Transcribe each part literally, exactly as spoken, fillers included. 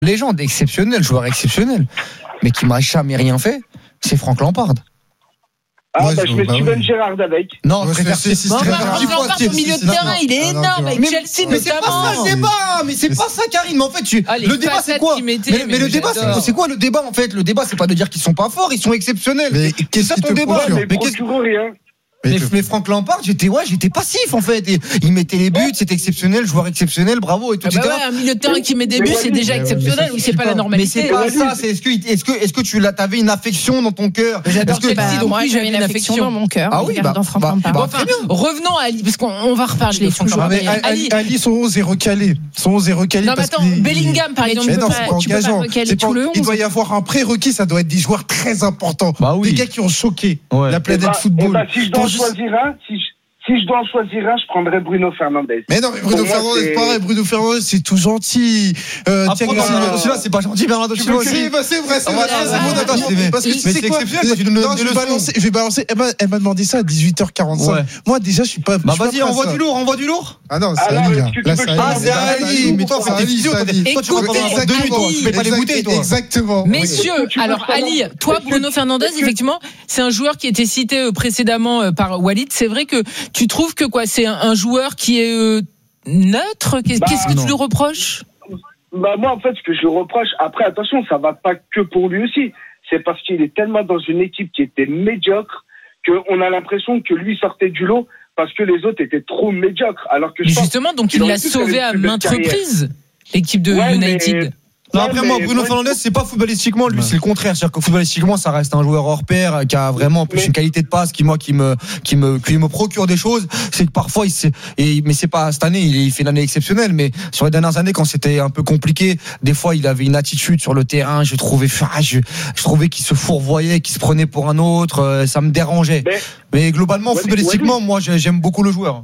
Légende, exceptionnel, joueur exceptionnel, mais qui m'a jamais rien fait, c'est Frank Lampard. Ah, ouais, bah, je mets bah, Steven oui. Gerrard avec. Non, Ouais, je préfère c'est- c'est- Bon, c'est- bah, c'est- Franck c'est- Lampard, c'est- au milieu de c'est- terrain, il est Ah, non, énorme tu avec vois. Chelsea Mais c'est pas ça notamment. le débat, mais c'est pas ça, Karine. Mais en fait, tu, Ah, les le débat c'est facettes quoi qu'il mettait, mais, mais mais le débat, j'adore. c'est, c'est quoi le débat en fait? Le débat, c'est pas de dire qu'ils sont pas forts, ils sont exceptionnels. Mais c'est qu'est-ce ça qui ton te débat. procure Ouais, mais Mais qu'est-ce procure rien. Mais, te- mais Franck Lampard, j'étais ouais, j'étais passif en fait. Et il mettait les buts, c'était exceptionnel, joueur exceptionnel, bravo et tout. Ah bah et cetera. ouais, un milieu de terrain qui met des buts, Mais c'est Walid, déjà mais exceptionnel. ça Oui, c'est pas la Mais normalité. c'est pas Walid. ça. C'est est-ce que est-ce que est-ce que tu avais une affection dans ton cœur? J'adore Est-ce que- Chelsea, Bah, donc moi, oui, j'avais une affection dans mon cœur. Ah oui, bah, dans Franck bah, Lampard. bah, Bon, enfin, revenons à Ali, parce qu'on on va reparler de Franck toujours Lampard. Mais Ali, Ali, Ali, son onze est recalé. Son onze est recalé. non mais parce attends, qu'il- Bellingham par Mais exemple, Mais il non, peut c'est pas- pas tu peux pas engageant. recaler C'est pas- tout le Il onze. doit y avoir un prérequis, ça doit être des joueurs très importants. Bah oui. Des gars qui ont choqué Ouais. la Eh planète bah, football. eh bah, si je dois Pour en juste- choisir un, si je, si je dois en choisir un, je prendrais Bruno Fernandes. Mais non, mais Bruno Pour moi, Fernandes, c'est- pareil, Bruno Fernandes, c'est tout gentil. Euh, Ah, Thiago Franck Silva- Lampard, celui-là, c'est pas gentil, Bernardo Tu Silva veux aussi. que- bah, c'est vrai, c'est Ah, vrai, voilà, c'est bah, bon, d'accord, bah, je t'aimais. bah, Parce que mais tu c'est sais quoi, exceptionnel, toi, tu nous donnes non, des je vais leçons. balancer, je vais balancer, elle m'a, elle m'a demandé ça à dix-huit heures quarante-cinq. Ouais. Moi, déjà, je suis pas, Bah je suis vas-y, pas envoie prêt à du ça. lourd, envoie du lourd. Ah non, c'est Alors, Ali, là. est-ce que tu Là, veux c'est que je Ah, te c'est demande Ali, mais toi, ou c'est pas tes physio, toi, t'es- toi, tu vas Écoutez, pendant deux minutes, toi. Tu fais pas les Exact- bouteilles, toi. Exactement. Messieurs, Est-ce que tu veux alors savoir- Ali, toi, est-ce que- Bruno Fernandes, est-ce que- effectivement, c'est un joueur qui était cité euh, précédemment euh, par Walid. C'est vrai que tu trouves que quoi, c'est un, un joueur qui est euh, neutre. Qu'est- Bah, Qu'est-ce que non. tu lui reproches? Bah, moi, en fait, ce que je le reproche, après, attention, ça va pas que pour lui aussi. C'est parce qu'il est tellement dans une équipe qui était médiocre qu'on a l'impression que lui sortait du lot parce que les autres étaient trop médiocres. Alors que je Mais pense justement, donc qu'il il aurait l'a pu faire sauvé une à plus belle maintes carrière. reprises, l'équipe de Ouais, mais- United. Non, Ouais, après, mais moi, Bruno moi, Fernandes, c'est pas footballistiquement, lui, Ouais. c'est le contraire. C'est-à-dire que footballistiquement, ça reste un joueur hors pair, qui a vraiment en plus Mais- une qualité de passe qui, moi, qui me, qui me, qui me procure des choses. C'est que parfois, il s'est, et, mais c'est pas cette année, il, il fait une année exceptionnelle, mais sur les dernières années, quand c'était un peu compliqué, des fois, il avait une attitude sur le terrain, je trouvais, ah, je, je trouvais qu'il se fourvoyait, qu'il se prenait pour un autre, euh, ça me dérangeait. Mais- Mais globalement, Walid, footballistiquement, Walid. moi, j'ai- j'aime beaucoup le joueur.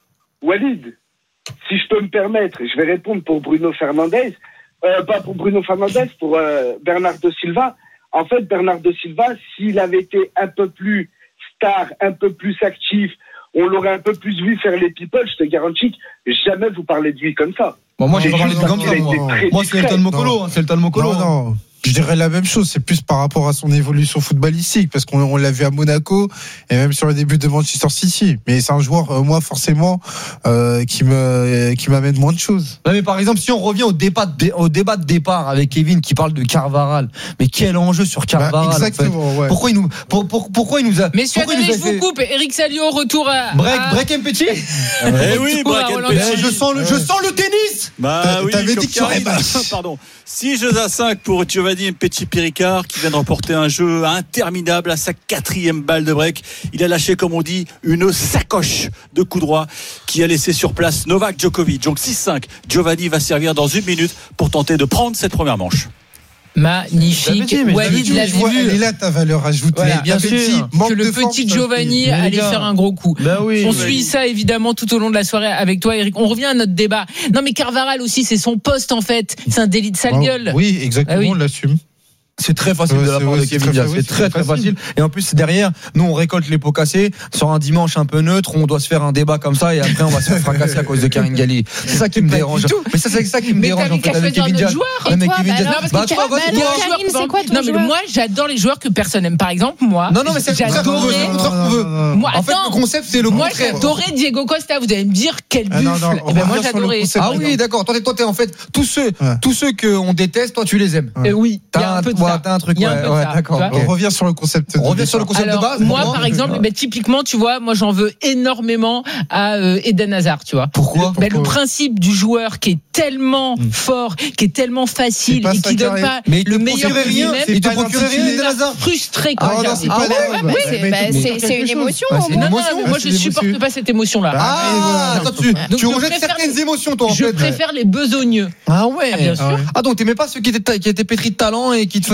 Walid, si je peux me permettre, je vais répondre pour Bruno Fernandes, euh, pas pour Bruno Fernandes, pour euh, Bernardo Silva. En fait, Bernardo Silva, s'il avait été un peu plus star, un peu plus actif, on l'aurait un peu plus vu faire les people, je te garantis que jamais vous parlez de lui comme ça. Bon, moi, j'ai Non, pas parlé non, de comme non, ça, non, moi. non. Très Moi, c'est discret. Elton Mokolo, hein, c'est Elton Mokolo. Non, non. Je dirais la même chose, c'est plus par rapport à son évolution footballistique, parce qu'on on l'a vu à Monaco et même sur le début de Manchester City. Mais c'est un joueur, euh, moi, forcément, euh, qui me, qui m'amène moins de choses. Non mais par exemple, si on revient au débat de, au débat de départ avec Kevin qui parle de Carvaral, mais quel enjeu sur Carvaral, Bah, en fait. exactement, ouais. Pourquoi il nous pour, pour, pourquoi il nous a Messieurs, pourquoi il attendez, nous je a vous fait- coupe. Eric Salio, retour à. Break à- break Petit. Eh oui, Retour à Bracken Roland Petit. Garros. Je sens le je sens le tennis. Bah T'a- oui, t'avais comme dit qu'il y aurait Karim. match. Pardon. six jeux à cinq pour Giovanni Petit Péricard qui vient de remporter un jeu interminable à sa quatrième balle de break. Il a lâché, comme on dit, une sacoche de coup droit qui a laissé sur place Novak Djokovic. Donc six cinq. Giovanni va servir dans une minute pour tenter de prendre cette première manche. Magnifique. J'avais dit, mais Walid j'avais l'a dit, Tu vois, elle est vu là ta valeur ajoutée. Voilà, bien T'avais sûr. dit, manque que le de forme, petit ça, Giovanni Mais les allait gars. faire un gros coup. Bah oui. On suit ça évidemment tout au long de la soirée avec toi, Eric. On revient à notre débat. Non, mais Carvaral aussi, c'est son poste en fait. C'est un délit de sale gueule. Oui, exactement, Ah oui. on l'assume. C'est très facile Ouais, de la c'est- part ouais, de c'est Kevin très Diaz. fa- C'est oui, très c'est très facile. facile. Et en plus derrière, nous on récolte les pots cassés sur un dimanche un peu neutre. On doit se faire un débat comme ça et après on va se faire fracasser à cause de Karine Galli. C'est ça qui me Pas dérange. du tout. Mais ça c'est ça qui me Mais dérange t'avais en fait qu'à avec choisir Kevin un Diaz. autre joueur. Ouais, Et mais toi, Kevin bah Diaz- alors, parce bah, que toi, Karine- vas-y, bah toi. alors, Karine, c'est quoi ton Non, mais joueur moi, j'adore les joueurs que personne n'aime. Par exemple, moi. Non non mais c'est le contraire qu'on veut. C'est le contraire qu'on veut. Moi, En fait attends. le concept c'est le Moi, contraire. j'adorais Diego Costa. Vous allez me dire quel Ah, non, buffle. non, on Eh ben, va moi, revenir sur le j'adorais. concept. Ah oui d'accord. Toi t'es toi t'es en fait tous ceux Ouais. tous ceux qu'on déteste, toi tu les aimes. Euh, oui, il y a T'as un un peu de ouais, ça. t'as un truc Il y a un ouais, peu de ouais, ça, d'accord. tu vois. ok. On revient sur le concept. On de revient sur le départ. concept de Alors, base. moi, pour par exemple, ben, typiquement, tu vois, moi, j'en veux énormément à euh, Eden Hazard, tu vois. Pourquoi Ben, le Pourquoi principe du joueur qui est tellement Mm. fort, qui est tellement facile C'est pas et sa qui donne carrière. pas Mais il te le meilleur procurait de rien, lui-même, il te pas procurait rien l'intitulé. Eden Hazard. frustré quand Ah, il non, arrive. c'est pas Ah des- ouais, ouais, bah, ouais, c'est mais bah, tu c'est- montres c'est quelque une chose. émotion. Ouais, c'est une Non, non, émotion. non, mais moi, c'est je une supporte émotion. pas cette émotion-là. Bah, Ah, voilà. toi, tu, Donc, tu je rejettes préfère certaines les- émotions, toi, en Je fait. préfère les besogneux. Ah ouais. Ah, bien sûr. Ah donc t'aimais pas ceux qui étaient qui étaient pétris de talent et qui te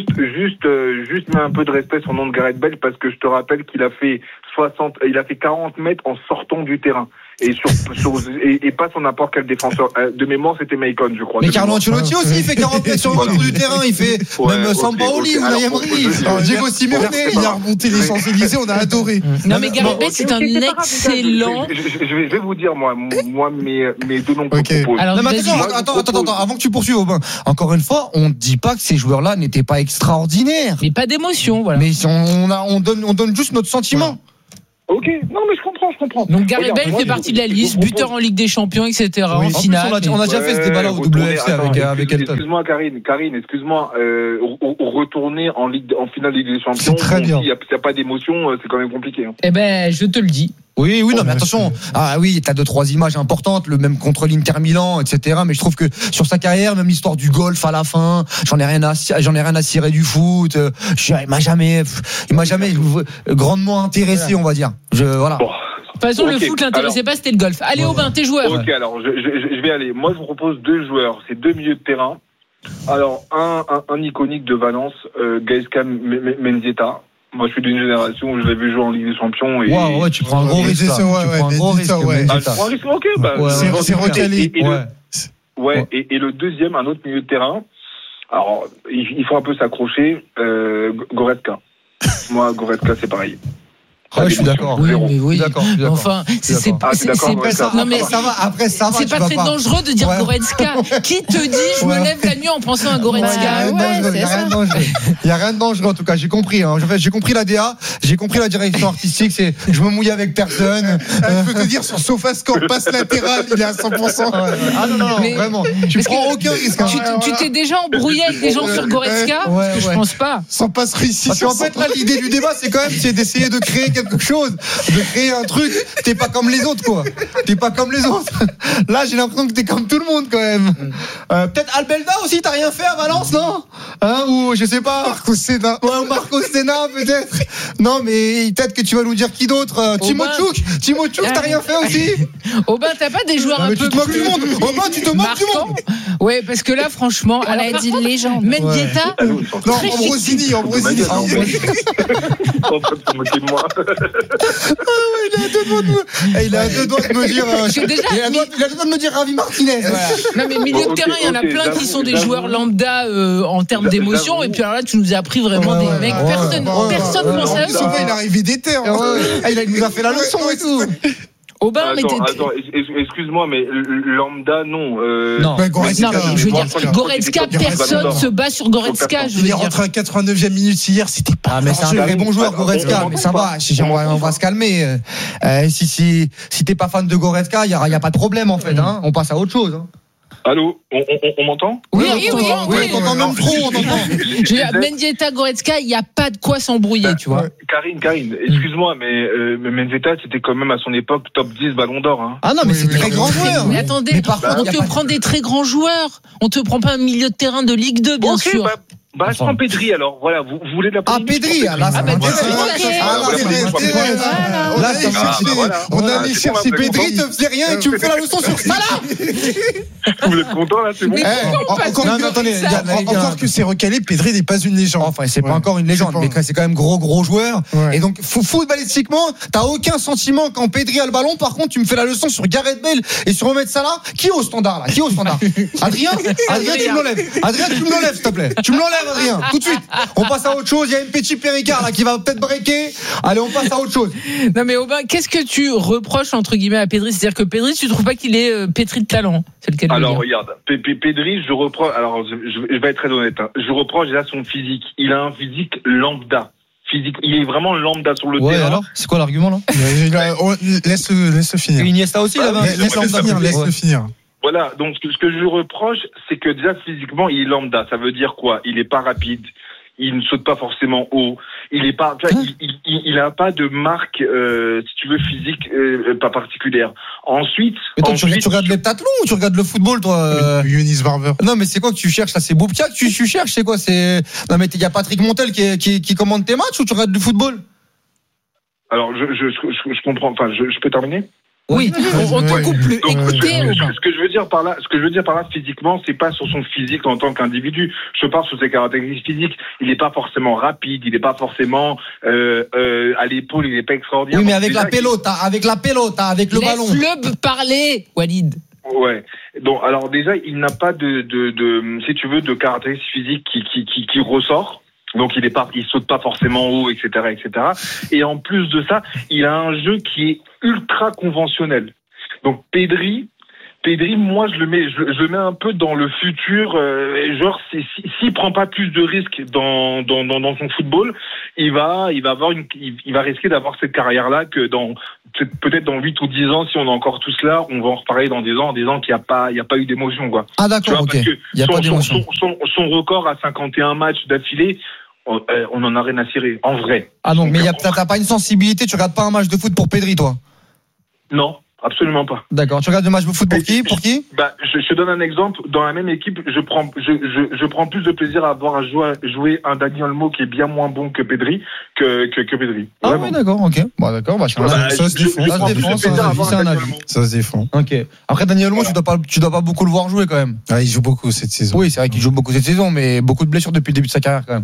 juste, juste, euh, juste mets un peu de respect sur le nom de Gareth Bale parce que je te rappelle qu'il a fait soixante, il a fait quarante mètres en sortant du terrain. et sur, sur et, et pas sur n'importe quel défenseur. De mémoire, c'était Maicon, je crois. Mais Carlo Ancelotti aussi, il fait quarante mètres sur le Voilà. retour du terrain, il fait Ouais, même ok, Sampaoli ok. ou Alors, Emery, je- je- Diego Simeone, il a remonté les Champs-Élysées, on a adoré. Non, mais Gareth Bon, Bale, ok, c'est ok, un pas grave, les gars, excellent. Je, je- je- je vais, je vais vous dire, moi, moi mes, mes deux noms que Ok. je propose. Alors, Non, mais vas-y. attention, Moi, je attends, vous attends, propose- attends, avant que tu poursuives, Aubin. Encore une fois, on ne dit pas que ces joueurs-là n'étaient pas extraordinaires. Mais pas d'émotion, voilà. Mais on, a, on, donne, on donne juste notre sentiment. Ok, non, mais je comprends, je comprends. Donc Gareth Regarde, Bale moi, fait je- partie de la je vous liste, propose- buteur en Ligue des Champions, et cetera. Oui. En En plus, finale. on a, on a déjà fait ce débat-là au retournez- W F C attends, avec, excuse- avec Elton. Excuse-moi, Karine, Karine, excuse-moi, euh, re- re- retourner en Ligue, en finale de Ligue des Champions. C'est très bon, bien. S'il n'y a, s'il y a pas d'émotion, euh, c'est quand même compliqué. Hein. Eh ben, je te le dis. Oui, oui, non, Oh, mais mais attention. Ah oui, t'as deux, trois images importantes, le même contre l'Inter Milan, et cetera. Mais je trouve que sur sa carrière, même l'histoire du golf à la fin, j'en ai rien à, j'en ai rien à cirer du foot. Euh, je- Il m'a jamais, il m'a jamais euh, grandement intéressé, on va dire. Je, voilà. Bon. De toute façon, le Ok, foot l'intéressait pas, c'était le golf. Allez, Aubin, tes joueurs. Ok, alors je, je, je vais aller. Moi, je vous propose deux joueurs. C'est deux milieux de terrain. Alors, un, un, un iconique de Valence, euh, Gaësca Mendieta. Moi, je suis d'une génération où je l'ai vu jouer en Ligue des Champions. Et, Waouh, ouais, tu prends un gros Ouais, risque. là. ouais, ouais, Tu prends un gros Mendieta, risque. ouais. Ah, Mendieta. je prends un risque, ok, bah, Ouais, C'est- ouais, c'est ouais. recalé. Et, et Ouais. le, ouais, et, et le deuxième, un autre milieu de terrain. Alors, il, il faut un peu s'accrocher. Euh, Goretzka. Moi, Goretzka, c'est pareil. Ouais, je suis d'accord. Oui, Zéro. mais oui. D'accord, je suis d'accord. Enfin, c'est c'est Ah, c'est- d'accord, c'est- ouais, ça- non mais Après, ça va, après, ça va. c'est tu pas vas très dangereux de dire Ouais. Goretzka. Qui te dit je me Ouais. lève la nuit en pensant à Il y a Goretzka? rien de ouais, dangereux, il y a c'est rien de ça. dangereux. Il y a rien de dangereux en tout cas. J'ai compris. Hein. En fait, j'ai compris la D A, j'ai compris la direction artistique. C'est, je me mouille avec personne. Je peux te dire, sur SofaScore, passe latéral, il est à cent pour cent. Ouais, ouais. Ah non non, non Mais- vraiment. Tu parce prends que aucun risque. hein. Tu tu t'es déjà embrouillé avec des gens sur Goretzka? Ouais, Parce que je ouais. pense pas. Sans passe réussi. Parce qu'en fait, là, l'idée du débat, c'est quand même c'est d'essayer de créer quelque chose, de créer un truc. T'es pas comme les autres, quoi. T'es pas comme les autres. Là, j'ai l'impression que t'es comme tout le monde, quand même. Euh, peut-être Albelda aussi, t'as rien fait à Valence, non? Hein, ou je sais pas. Marco Senna. Ouais, ou Marco Senna, peut-être. Non, mais peut-être que tu vas nous dire qui d'autre. Euh, Timo Aubin. Tchouk. Timo Tchouk, t'as rien fait aussi? Aubin, t'as pas des joueurs Non, un mais peu tu te moques plus du monde. Aubin, tu te moques du marquants? monde. Ouais, parce que là, franchement, On alors, a par dit contre, légende. Mendieta, Ah, oui, ils sont Non, Très Ambrosini, Ambrosini. Ah, ouais. en train de se moquer de moi. Il a deux doigts de me, Eh, il a deux doigts de me dire. euh, Parce que déjà, il a deux doigts- il a deux doigts de me dire Ravi Martinez. Voilà. Non mais milieu Bon, de ok, terrain, il y en a ok, plein qui j'avoue, sont des j'avoue. joueurs lambda euh, en termes J'avoue. d'émotion. Et puis alors là, tu nous as appris vraiment Ouais, des ouais, mecs. ouais, personne, ouais, personne ouais, pense ouais, à En eux. plus, il est arrivé des terres. Ah ouais. Ah, il a- il nous a fait la leçon et tout. Aubin, mais Attends, t'es- attends, es- excuse-moi, mais l- lambda, non. Euh, Non. Ouais, Goretzka. non, mais je veux dire, Goretzka. Goretzka, personne se bat sur Goretzka. Je veux Il est dire. rentré à quatre-vingt-neuvième minute hier, c'était pas. Ah mais c'est un dangereux. très bon joueur Ah, Goretzka, on- mais ça va, si- on va, on va se calmer. Euh, euh, si si si t'es pas fan de Goretzka, il y a, y a pas de problème en fait. Hein. On passe à autre chose. Hein. Allô, on, on, on m'entend? Oui, on oui, t'entend, oui, oui, oui. on t'entend même trop, on t'entend. Je veux dire, Mendieta, Goretzka, il n'y a pas de quoi s'embrouiller, tu vois. Karine, Karine, excuse-moi, mais euh, mais Mendieta, c'était quand même à son époque top dix Ballon d'Or. Hein. Ah non, mais Oui, c'est oui, très oui, grand oui. joueur. Mais attendez, Mais par contre, on y a te pas- prend des très grands joueurs. On te prend pas un milieu de terrain de Ligue deux, bien Ok, sûr. Bah, bah je prends Pedri alors. Voilà, vous, vous voulez de la Ah polémique? Pedri, ah, là, ça Ah, bah, m'intéresse. tu vois, Ah, là, là, c'est- ça Ah, m'intéresse. Voilà. Là, On ça allait Ah, chercher- bah, voilà. on Voilà, allait c'est chercher bon, vous êtes Pedri. Il te faisait rien, tu me fais la leçon sur Salah. Vous êtes content là, c'est bon? Mais Eh, pourquoi on passe encore non, que- mais attendez, ça il y a- il y a- Encore que c'est recalé, Pedri n'est pas une légende. Enfin, c'est pas Ouais. encore une légende, C'est pas- mais c'est quand même gros gros joueur. Ouais. Et donc fo- footballistiquement, t'as aucun sentiment quand Pedri a le ballon. Par contre, tu me fais la leçon sur Gareth Bale et sur Mohamed Salah. Qui est au standard là? Qui est au standard? Adrien, Adrien, tu me l'enlèves. Adrien, tu me l'enlèves, s'il te plaît. Tu me l'enlèves, Adrien, tout de suite. On passe à autre chose. Il y a une petite Péricard là qui va peut-être breaker. Allez, on passe à autre chose. Non mais Aubin, qu'est-ce que tu reproches entre guillemets à Pedri? C'est-à-dire que Pedri, tu trouves pas qu'il est euh, pétri de talent? C'est le cas de le Alors dire. regarde, P- P- Pedri, je reproche. Alors je, je- je vais être très honnête. Hein. Je reproche déjà son physique. Il a un physique lambda. Physique, il est vraiment lambda sur le terrain. c'est quoi l'argument là? Il a- on- Laisse-le laisse-le finir. Iniesta aussi, il avait un Laisse- Laisse-le Ouais. finir, laisse-le Ouais. finir. Voilà. Donc ce que, ce que je lui reproche, c'est que déjà physiquement, il est lambda. Ça veut dire quoi? Il est pas rapide. Il ne saute pas forcément haut. Il est pas. Tu vois, il, il, il, il a pas de marque, euh, si tu veux, physique euh, pas particulière. Ensuite, Mais toi, tu, ensuite, tu regardes les tatouages ou tu regardes le football, toi? euh Eunice Barber. Non, mais c'est quoi que tu cherches là? C'est Boubka que tu, tu cherches? C'est quoi? C'est non, mais il y a Patrick Montel qui, est- qui, qui commande tes matchs ou tu regardes du football? alors je, je, je, je, je comprends. Enfin, je, je peux terminer? Oui, on, on te Ouais. coupe le Donc, écoutez, ce, Aubin. que- ce que je veux dire par là, ce que je veux dire par là, physiquement, c'est pas sur son physique en tant qu'individu. Je parle sur ses caractéristiques physiques. Il n'est pas forcément rapide, il n'est pas forcément euh, euh, à l'épaule, il n'est pas extraordinaire. Oui, mais Donc, avec déjà, la pelota, avec la pelota, avec le ballon. Laisse-le parler, Walid. Ouais. Donc, alors déjà, il n'a pas de, de, de, si tu veux, de caractéristiques physiques qui, qui, qui, qui ressort. Donc, il est pas, il saute pas forcément haut, et cetera, et cetera. Et en plus de ça, il a un jeu qui est ultra conventionnel. Donc, Pedri, Pedri, moi, je le mets, je, je le mets un peu dans le futur. Euh, genre, si, si, s'il prend pas plus de risques dans, dans, dans, dans son football, il va, il va avoir une, il, il va risquer d'avoir cette carrière-là que dans, peut-être dans huit ou dix ans, si on a encore tout cela, on va en reparler dans dix ans en disant qu'il n'y a pas, il y a pas eu d'émotion, quoi. Ah Tu d'accord, vois, ok. parce que Il y a son, pas son, d'émotion. son, son, son record à cinquante et un matchs d'affilée, on, euh, on en a rien à cirer, en vrai. Ah non, Donc, mais il y a, euh, t'as t'as pas une sensibilité, tu regardes pas un match de foot pour Pedri, toi. Non, absolument pas. D'accord. Tu regardes le match de foot pour qui Pour qui Bah, je, je te donne un exemple. Dans la même équipe, je prends, je, je, je prends plus de plaisir à voir jouer, jouer un Dani Olmo qui est bien moins bon que Pedri que, que, que Pedri. Ah Vraiment. oui, d'accord, ok. Bon, d'accord, bah, c'est un Bah, avis. ça se je- je- défend. je Ça se prends plus de défend, c'est plaisir un à avis, voir c'est un Dani avis. Olmo. Ça se défend. Ok. Après, Daniel Olmo, tu dois pas, tu dois pas beaucoup le voir jouer quand même. Ah, il joue beaucoup cette saison. Oui, c'est vrai qu'il joue beaucoup cette saison, mais beaucoup de blessures depuis le début de sa carrière quand même.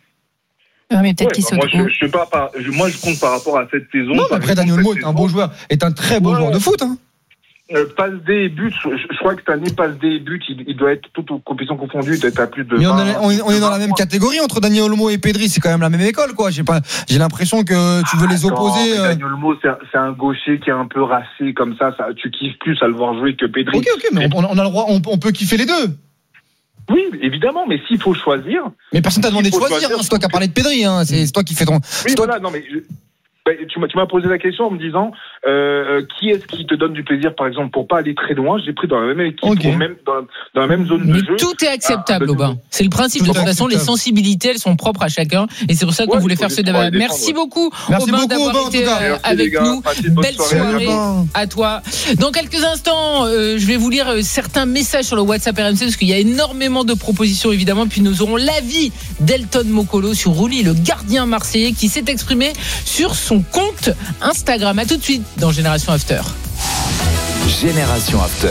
Ouais, mais peut-être Ouais, qu'il bah, saute moi, je, haut. je sais pas, par- je- moi, je compte par rapport à cette saison. Non, mais par après, exemple, Daniel Olmo cette est un saison, beau joueur, est un très beau Ouais. joueur de foot. Hein. Euh, passe D et but, je, je crois que cette année, passe D et but, il, il doit être, toutes aux compétitions confondues, il doit être à plus de. Mais on, vingt, est, on est- on est dans la même vingt. catégorie entre Daniel Olmo et Pedri, c'est quand même la même école, quoi. J'ai pas, j'ai l'impression que tu veux les Attends, opposer. mais euh. Daniel Olmo, c'est un, c'est un gaucher qui est un peu racé comme ça, ça, tu kiffes plus à le voir jouer que Pedri. Ok, ok, mais on, on a le droit, on, on peut kiffer les deux. Oui, évidemment, mais s'il faut choisir. Mais personne t'a demandé de Il faut choisir. choisir. Hein. C'est toi qui as parlé de Pedri. Hein. C'est c'est toi qui fais ton. Oui, c'est toi voilà, non, mais. je- bah, Tu m'as, tu m'as posé la question en me disant euh, qui est-ce qui te donne du plaisir, par exemple, pour pas aller très loin. J'ai pris dans la même équipe, Ok. ou même dans, dans la même zone Mais de jeu. tout est acceptable, Ah, Aubin. C'est le principe. Tout De toute est façon, les acceptable. sensibilités, elles sont propres à chacun. Et c'est pour ça qu'on Ouais, voulait faut faire ce juste débat. pouvoir les Merci défendre. beaucoup, Merci Aubin, beaucoup, d'avoir Aubin, en été tout cas. euh, Merci, avec les gars. nous. Passez une bonne Belle soirée. soirée Aubin. à toi. Dans quelques instants, euh, je vais vous lire euh, certains messages sur le WhatsApp R M C parce qu'il y a énormément de propositions, évidemment. Puis nous aurons l'avis d'Elton Mokolo sur Rulli, le gardien marseillais, qui s'est exprimé sur son compte Instagram. À tout de suite dans Génération After. Génération After.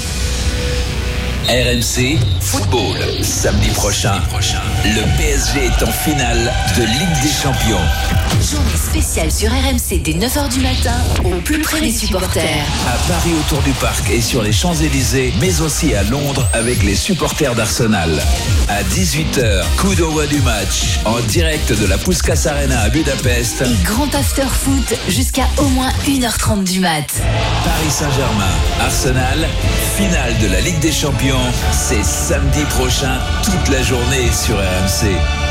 R M C Football. Samedi prochain, le P S G est en finale de Ligue des Champions. Journée spéciale sur R M C dès neuf heures du matin, au plus près des supporters. À Paris autour du parc et sur les Champs-Élysées, mais aussi à Londres avec les supporters d'Arsenal. À dix-huit heures, coup d'envoi du match en direct de la Puskás Arena à Budapest. Et grand after foot jusqu'à au moins une heure trente du mat. Paris Saint-Germain, Arsenal, finale de la Ligue des Champions. C'est samedi prochain, toute la journée sur R M C.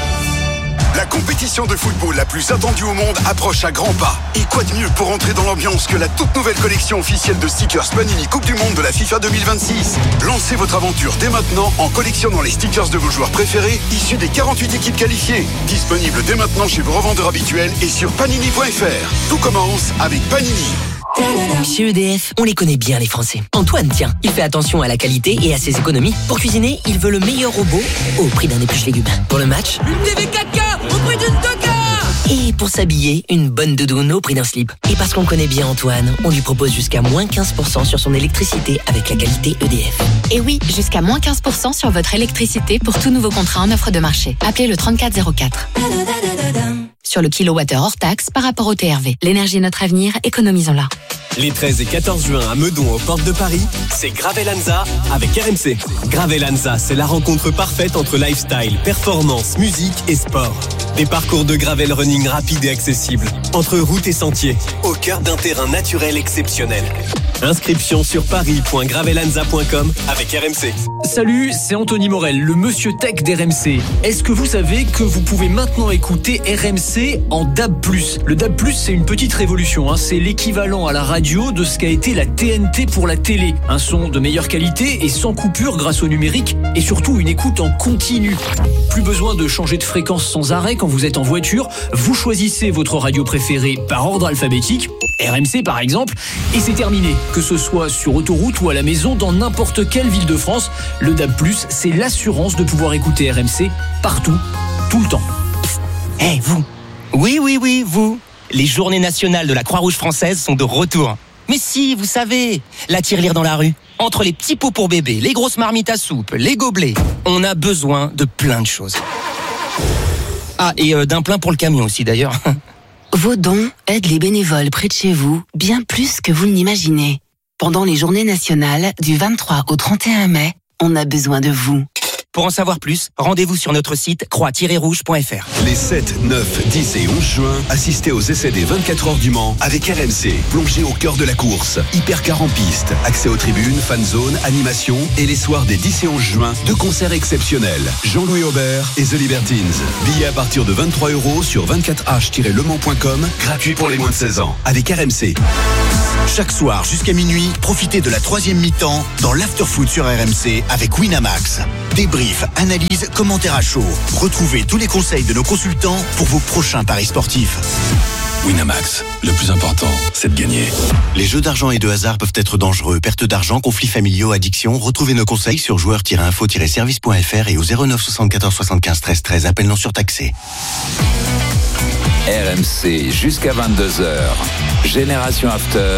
La compétition de football la plus attendue au monde approche à grands pas. Et quoi de mieux pour entrer dans l'ambiance que la toute nouvelle collection officielle de stickers Panini Coupe du Monde de la FIFA deux mille vingt-six. Lancez votre aventure dès maintenant en collectionnant les stickers de vos joueurs préférés issus des quarante-huit équipes qualifiées. Disponible dès maintenant chez vos revendeurs habituels et sur panini point f r. Tout commence avec Panini. Chez E D F, on les connaît bien les Français. Antoine, tiens, il fait attention à la qualité et à ses économies. Pour cuisiner, il veut le meilleur robot au prix d'un épluche légumes. Pour le match, une T V quatre K au prix d'une Toka. Et pour s'habiller, une bonne doudoune au prix d'un slip. Et parce qu'on connaît bien Antoine, on lui propose jusqu'à moins quinze pour cent sur son électricité avec la qualité E D F. Et oui, jusqu'à moins quinze pour cent sur votre électricité pour tout nouveau contrat en offre de marché. Appelez le trente-quatre zéro quatre. Sur le kilowattheure hors taxe par rapport au T R V. L'énergie est notre avenir, économisons-la. Les treize et quatorze juin à Meudon aux portes de Paris, c'est Gravelanza avec R M C. Gravelanza, c'est la rencontre parfaite entre lifestyle, performance, musique et sport. Des parcours de gravel running rapides et accessibles, entre routes et sentiers, au cœur d'un terrain naturel exceptionnel. Inscription sur paris point gravelanza point com avec R M C. Salut, c'est Anthony Morel, le monsieur tech d'R M C. Est-ce que vous savez que vous pouvez maintenant écouter R M C en D A B plus? Le D A B plus, c'est une petite révolution, hein. C'est l'équivalent à la radio de ce qu'a été la T N T pour la télé. Un son de meilleure qualité et sans coupure grâce au numérique et surtout une écoute en continu. Plus besoin de changer de fréquence sans arrêt quand vous êtes en voiture. Vous choisissez votre radio préférée par ordre alphabétique, R M C par exemple, et c'est terminé. Que ce soit sur autoroute ou à la maison, dans n'importe quelle ville de France, le D A B plus, c'est l'assurance de pouvoir écouter R M C partout, tout le temps. Eh, hey, vous. Oui, oui, oui, vous. Les journées nationales de la Croix-Rouge française sont de retour. Mais si, vous savez, la tirelire dans la rue. Entre les petits pots pour bébé, les grosses marmites à soupe, les gobelets, on a besoin de plein de choses. Ah, et euh, d'un plein pour le camion aussi d'ailleurs. Vos dons aident les bénévoles près de chez vous bien plus que vous ne l'imaginez. Pendant les journées nationales du vingt-trois au trente et un mai, on a besoin de vous. Pour en savoir plus, rendez-vous sur notre site croix tiret rouge point f r. Les sept, neuf, dix et onze juin, assistez aux essais des vingt-quatre heures du Mans avec R M C. Plongez au cœur de la course. Hypercar en piste, accès aux tribunes, fan zone, animation et les soirs des dix et onze juin, deux concerts exceptionnels. Jean-Louis Aubert et The Libertines. Billets à partir de vingt-trois euros sur vingt-quatre h tiret le mans point com, gratuit pour les moins de seize ans. Avec R M C. Chaque soir jusqu'à minuit, profitez de la troisième mi-temps dans l'Afterfoot sur R M C avec Winamax. Débrief, analyse, commentaires à chaud. Retrouvez tous les conseils de nos consultants pour vos prochains paris sportifs. Winamax, le plus important, c'est de gagner. Les jeux d'argent et de hasard peuvent être dangereux. Perte d'argent, conflits familiaux, addiction. Retrouvez nos conseils sur joueurs tiret info tiret service point f r et au zéro neuf soixante-quatorze soixante-quinze treize treize. Appel non surtaxé. R M C jusqu'à vingt-deux heures. Génération After.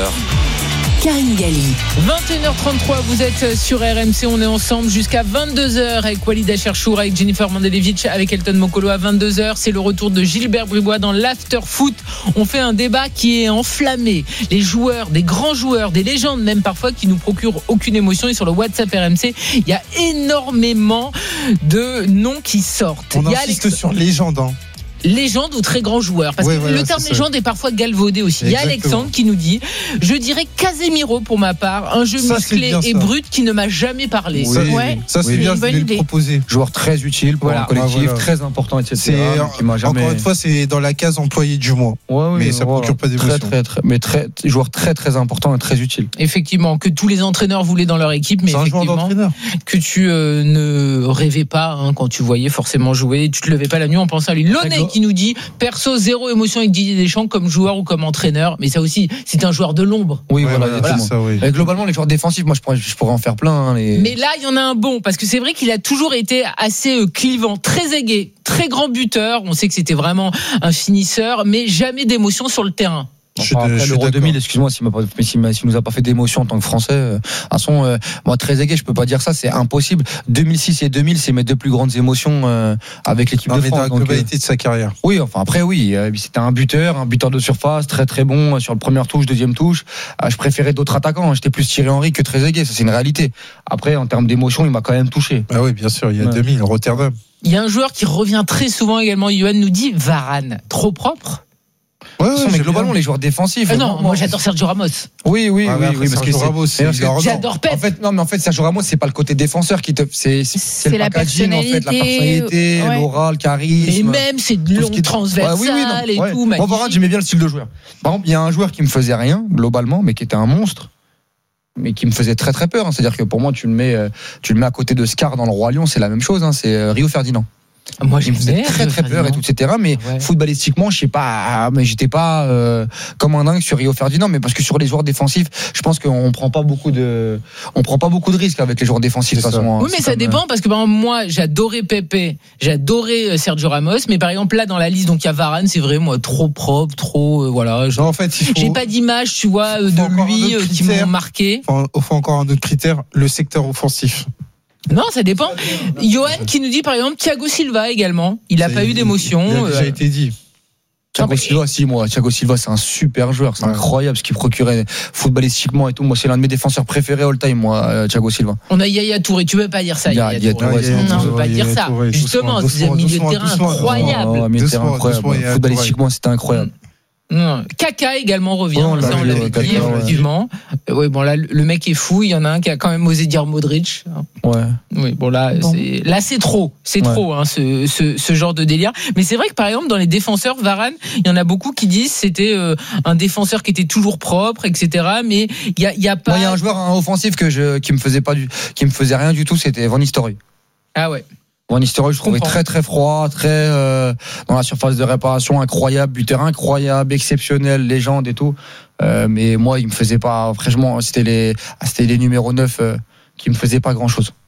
Karine Galli. vingt et une heures trente-trois, vous êtes sur R M C, on est ensemble jusqu'à vingt-deux heures avec Walid Acharchour, avec Jennifer Mandelevic, avec Elton Mokolo à vingt-deux heures. C'est le retour de Gilbert Bribois dans l'After Foot. On fait un débat qui est enflammé. Les joueurs, des grands joueurs, des légendes même parfois, qui nous procurent aucune émotion. Et sur le WhatsApp R M C, il y a énormément de noms qui sortent. On il y a insiste Alex... sur légende, hein. Légende ou très grand joueur, parce ouais, que voilà, le terme c'est légende est parfois galvaudé aussi. Exactement. Il y a Alexandre qui nous dit, je dirais Casemiro pour ma part, un jeu ça, musclé bien, et ça. brut qui ne m'a jamais parlé. Oui, ouais, ça c'est oui. bien, une je bonne voulais idée. le proposer. Joueur très utile pour Voilà. un collectif, Ouais, voilà. très important, et cetera. C'est, qui m'a jamais... Encore une fois, c'est dans la case employé du mois. Ouais, oui, mais ça voilà. procure pas d'émotion. Très, très, très, mais très, joueur très, très important et très utile. Effectivement, que tous les entraîneurs voulaient dans leur équipe, mais C'est un joueur effectivement, d'entraîneur. que tu euh, ne rêvais pas hein, quand tu voyais forcément jouer, tu te levais pas la nuit en pensant à lui. Loné qui nous dit, perso, zéro émotion avec Didier Deschamps comme joueur ou comme entraîneur, mais ça aussi, c'est un joueur de l'ombre. Oui, Ouais, voilà, voilà, exactement. c'est ça, oui. Et globalement, les joueurs défensifs, moi, je pourrais, je pourrais en faire plein. Hein, les... Mais là, il y en a un bon, parce que c'est vrai qu'il a toujours été assez euh, clivant, très aigué, très grand buteur. On sait que c'était vraiment un finisseur, mais jamais d'émotion sur le terrain. Je suis Enfin, de- après je suis l'Euro d'accord. deux mille, excuse-moi s'il m'a pas, s'il m'a- s'il nous a pas fait d'émotion en tant que Français. Euh, à toute façon, euh, moi très aigué, je peux pas dire ça, c'est impossible. deux mille six et deux mille, c'est mes deux plus grandes émotions euh, avec l'équipe Non, de mais dans France. la donc, euh, globalité de sa carrière. oui, enfin après oui, euh, c'était un buteur, un buteur de surface, très très bon euh, sur le première touche, deuxième touche. Euh, je préférais d'autres attaquants. hein. J'étais plus Thierry Henry que très aigué, ça c'est une réalité. Après, en termes d'émotion, il m'a quand même touché. Ah oui, bien sûr, il y a Ouais. deux mille, Rotterdam. Il y a un joueur qui revient très souvent également, Johan nous dit, Varane. Trop propre? Ouais, De toute façon, ouais, mais j'aime globalement, bien. les joueurs défensifs. Euh, euh, non, moi j'adore Sergio Ramos. Oui, oui, Ah, oui, mais après, oui, parce que Sergio c'est- Ramos, c'est- mais parce il a que- raison. J'adore Pep. En fait, non, mais en fait, Sergio Ramos, c'est pas le côté défenseur qui te, c'est, c'est, C'est le la packaging, en fait, la personnalité, personnalité, ouais. l'aura, le Mais charisme. même, c'est de tout ce long qui est- transversal Ouais, oui, oui, non, et ouais. tout. Moi, magnifique. Varane, j'aimais bien le style de joueur. Par exemple, il y a un joueur qui me faisait rien, globalement, mais qui était un monstre, mais qui me faisait très très peur. hein. C'est-à-dire que pour moi, tu le mets, euh, tu le mets à côté de Scar dans le Roi Lion, c'est la même chose. hein. C'est euh, Rio Ferdinand. Moi, Il me faisait j'aimais très très Rio peur et tout, et cetera. Mais Ouais. footballistiquement, je sais pas, mais j'étais pas euh, comme un dingue sur Rio Ferdinand, mais parce que sur les joueurs défensifs, je pense qu'on prend pas beaucoup de, on prend pas beaucoup de risques avec les joueurs défensifs. De toute C'est ça. façon, hein. Oui, mais C'est ça comme, dépend parce que par exemple, moi, j'adorais Pepe, j'adorais euh, Sergio Ramos, mais par exemple là dans la liste, donc il y a Varane, c'est vrai, moi trop propre, trop euh, voilà. je- Non, en fait, il faut, J'ai pas d'image, tu vois, euh, faut de encore un lui autre euh, qui critère. m'ont marqué. faut, faut encore un autre critère, le secteur offensif. Non, ça dépend. Johan qui nous dit par exemple Thiago Silva également, il a Ça, pas eu d'émotion. Il a déjà euh, été dit. Thiago Silva, si, moi, Thiago Silva, c'est un super joueur, c'est Ouais. incroyable ce qu'il procurait footballistiquement et tout. Moi, c'est l'un de mes défenseurs préférés all time, moi, euh, Thiago Silva. On a Yaya Touré, tu veux pas dire ça, Il y a- Yaya il y a Touré. Touré, Yaya Non, on Touré, peut pas Yaya dire ça. Touré, Justement, doucement, c'est un milieu de doucement, terrain doucement, incroyable. Oh, milieu de terrain Doucement, incroyable. doucement, il y a Footballistiquement, c'était incroyable. Non. Kaka également revient, Oh, ça là, on oui, l'avait ouais, dit, Kaka, ouais. effectivement. Euh, Oui, bon là le le mec est fou, il y en a un qui a quand même osé dire Modric. Ouais. Oui, bon là Bon. c'est là c'est trop, c'est Ouais. trop hein, ce, ce ce genre de délire. Mais c'est vrai que par exemple dans les défenseurs Varane, il y en a beaucoup qui disent c'était euh, un défenseur qui était toujours propre, et cetera. Mais il y a il y a pas. Moi, il y a un joueur un offensif que je, qui me faisait pas du, qui me faisait rien du tout, c'était Van Nistelrooy. Ah ouais. Van Nistelrooy, je trouvais comprends. très très froid, très euh, dans la surface de réparation, incroyable, buteur incroyable, exceptionnel, légende et tout. Euh, mais moi, il me faisait pas, franchement, c'était les, ah, c'était les numéros neuf euh, qui me faisaient pas grand chose.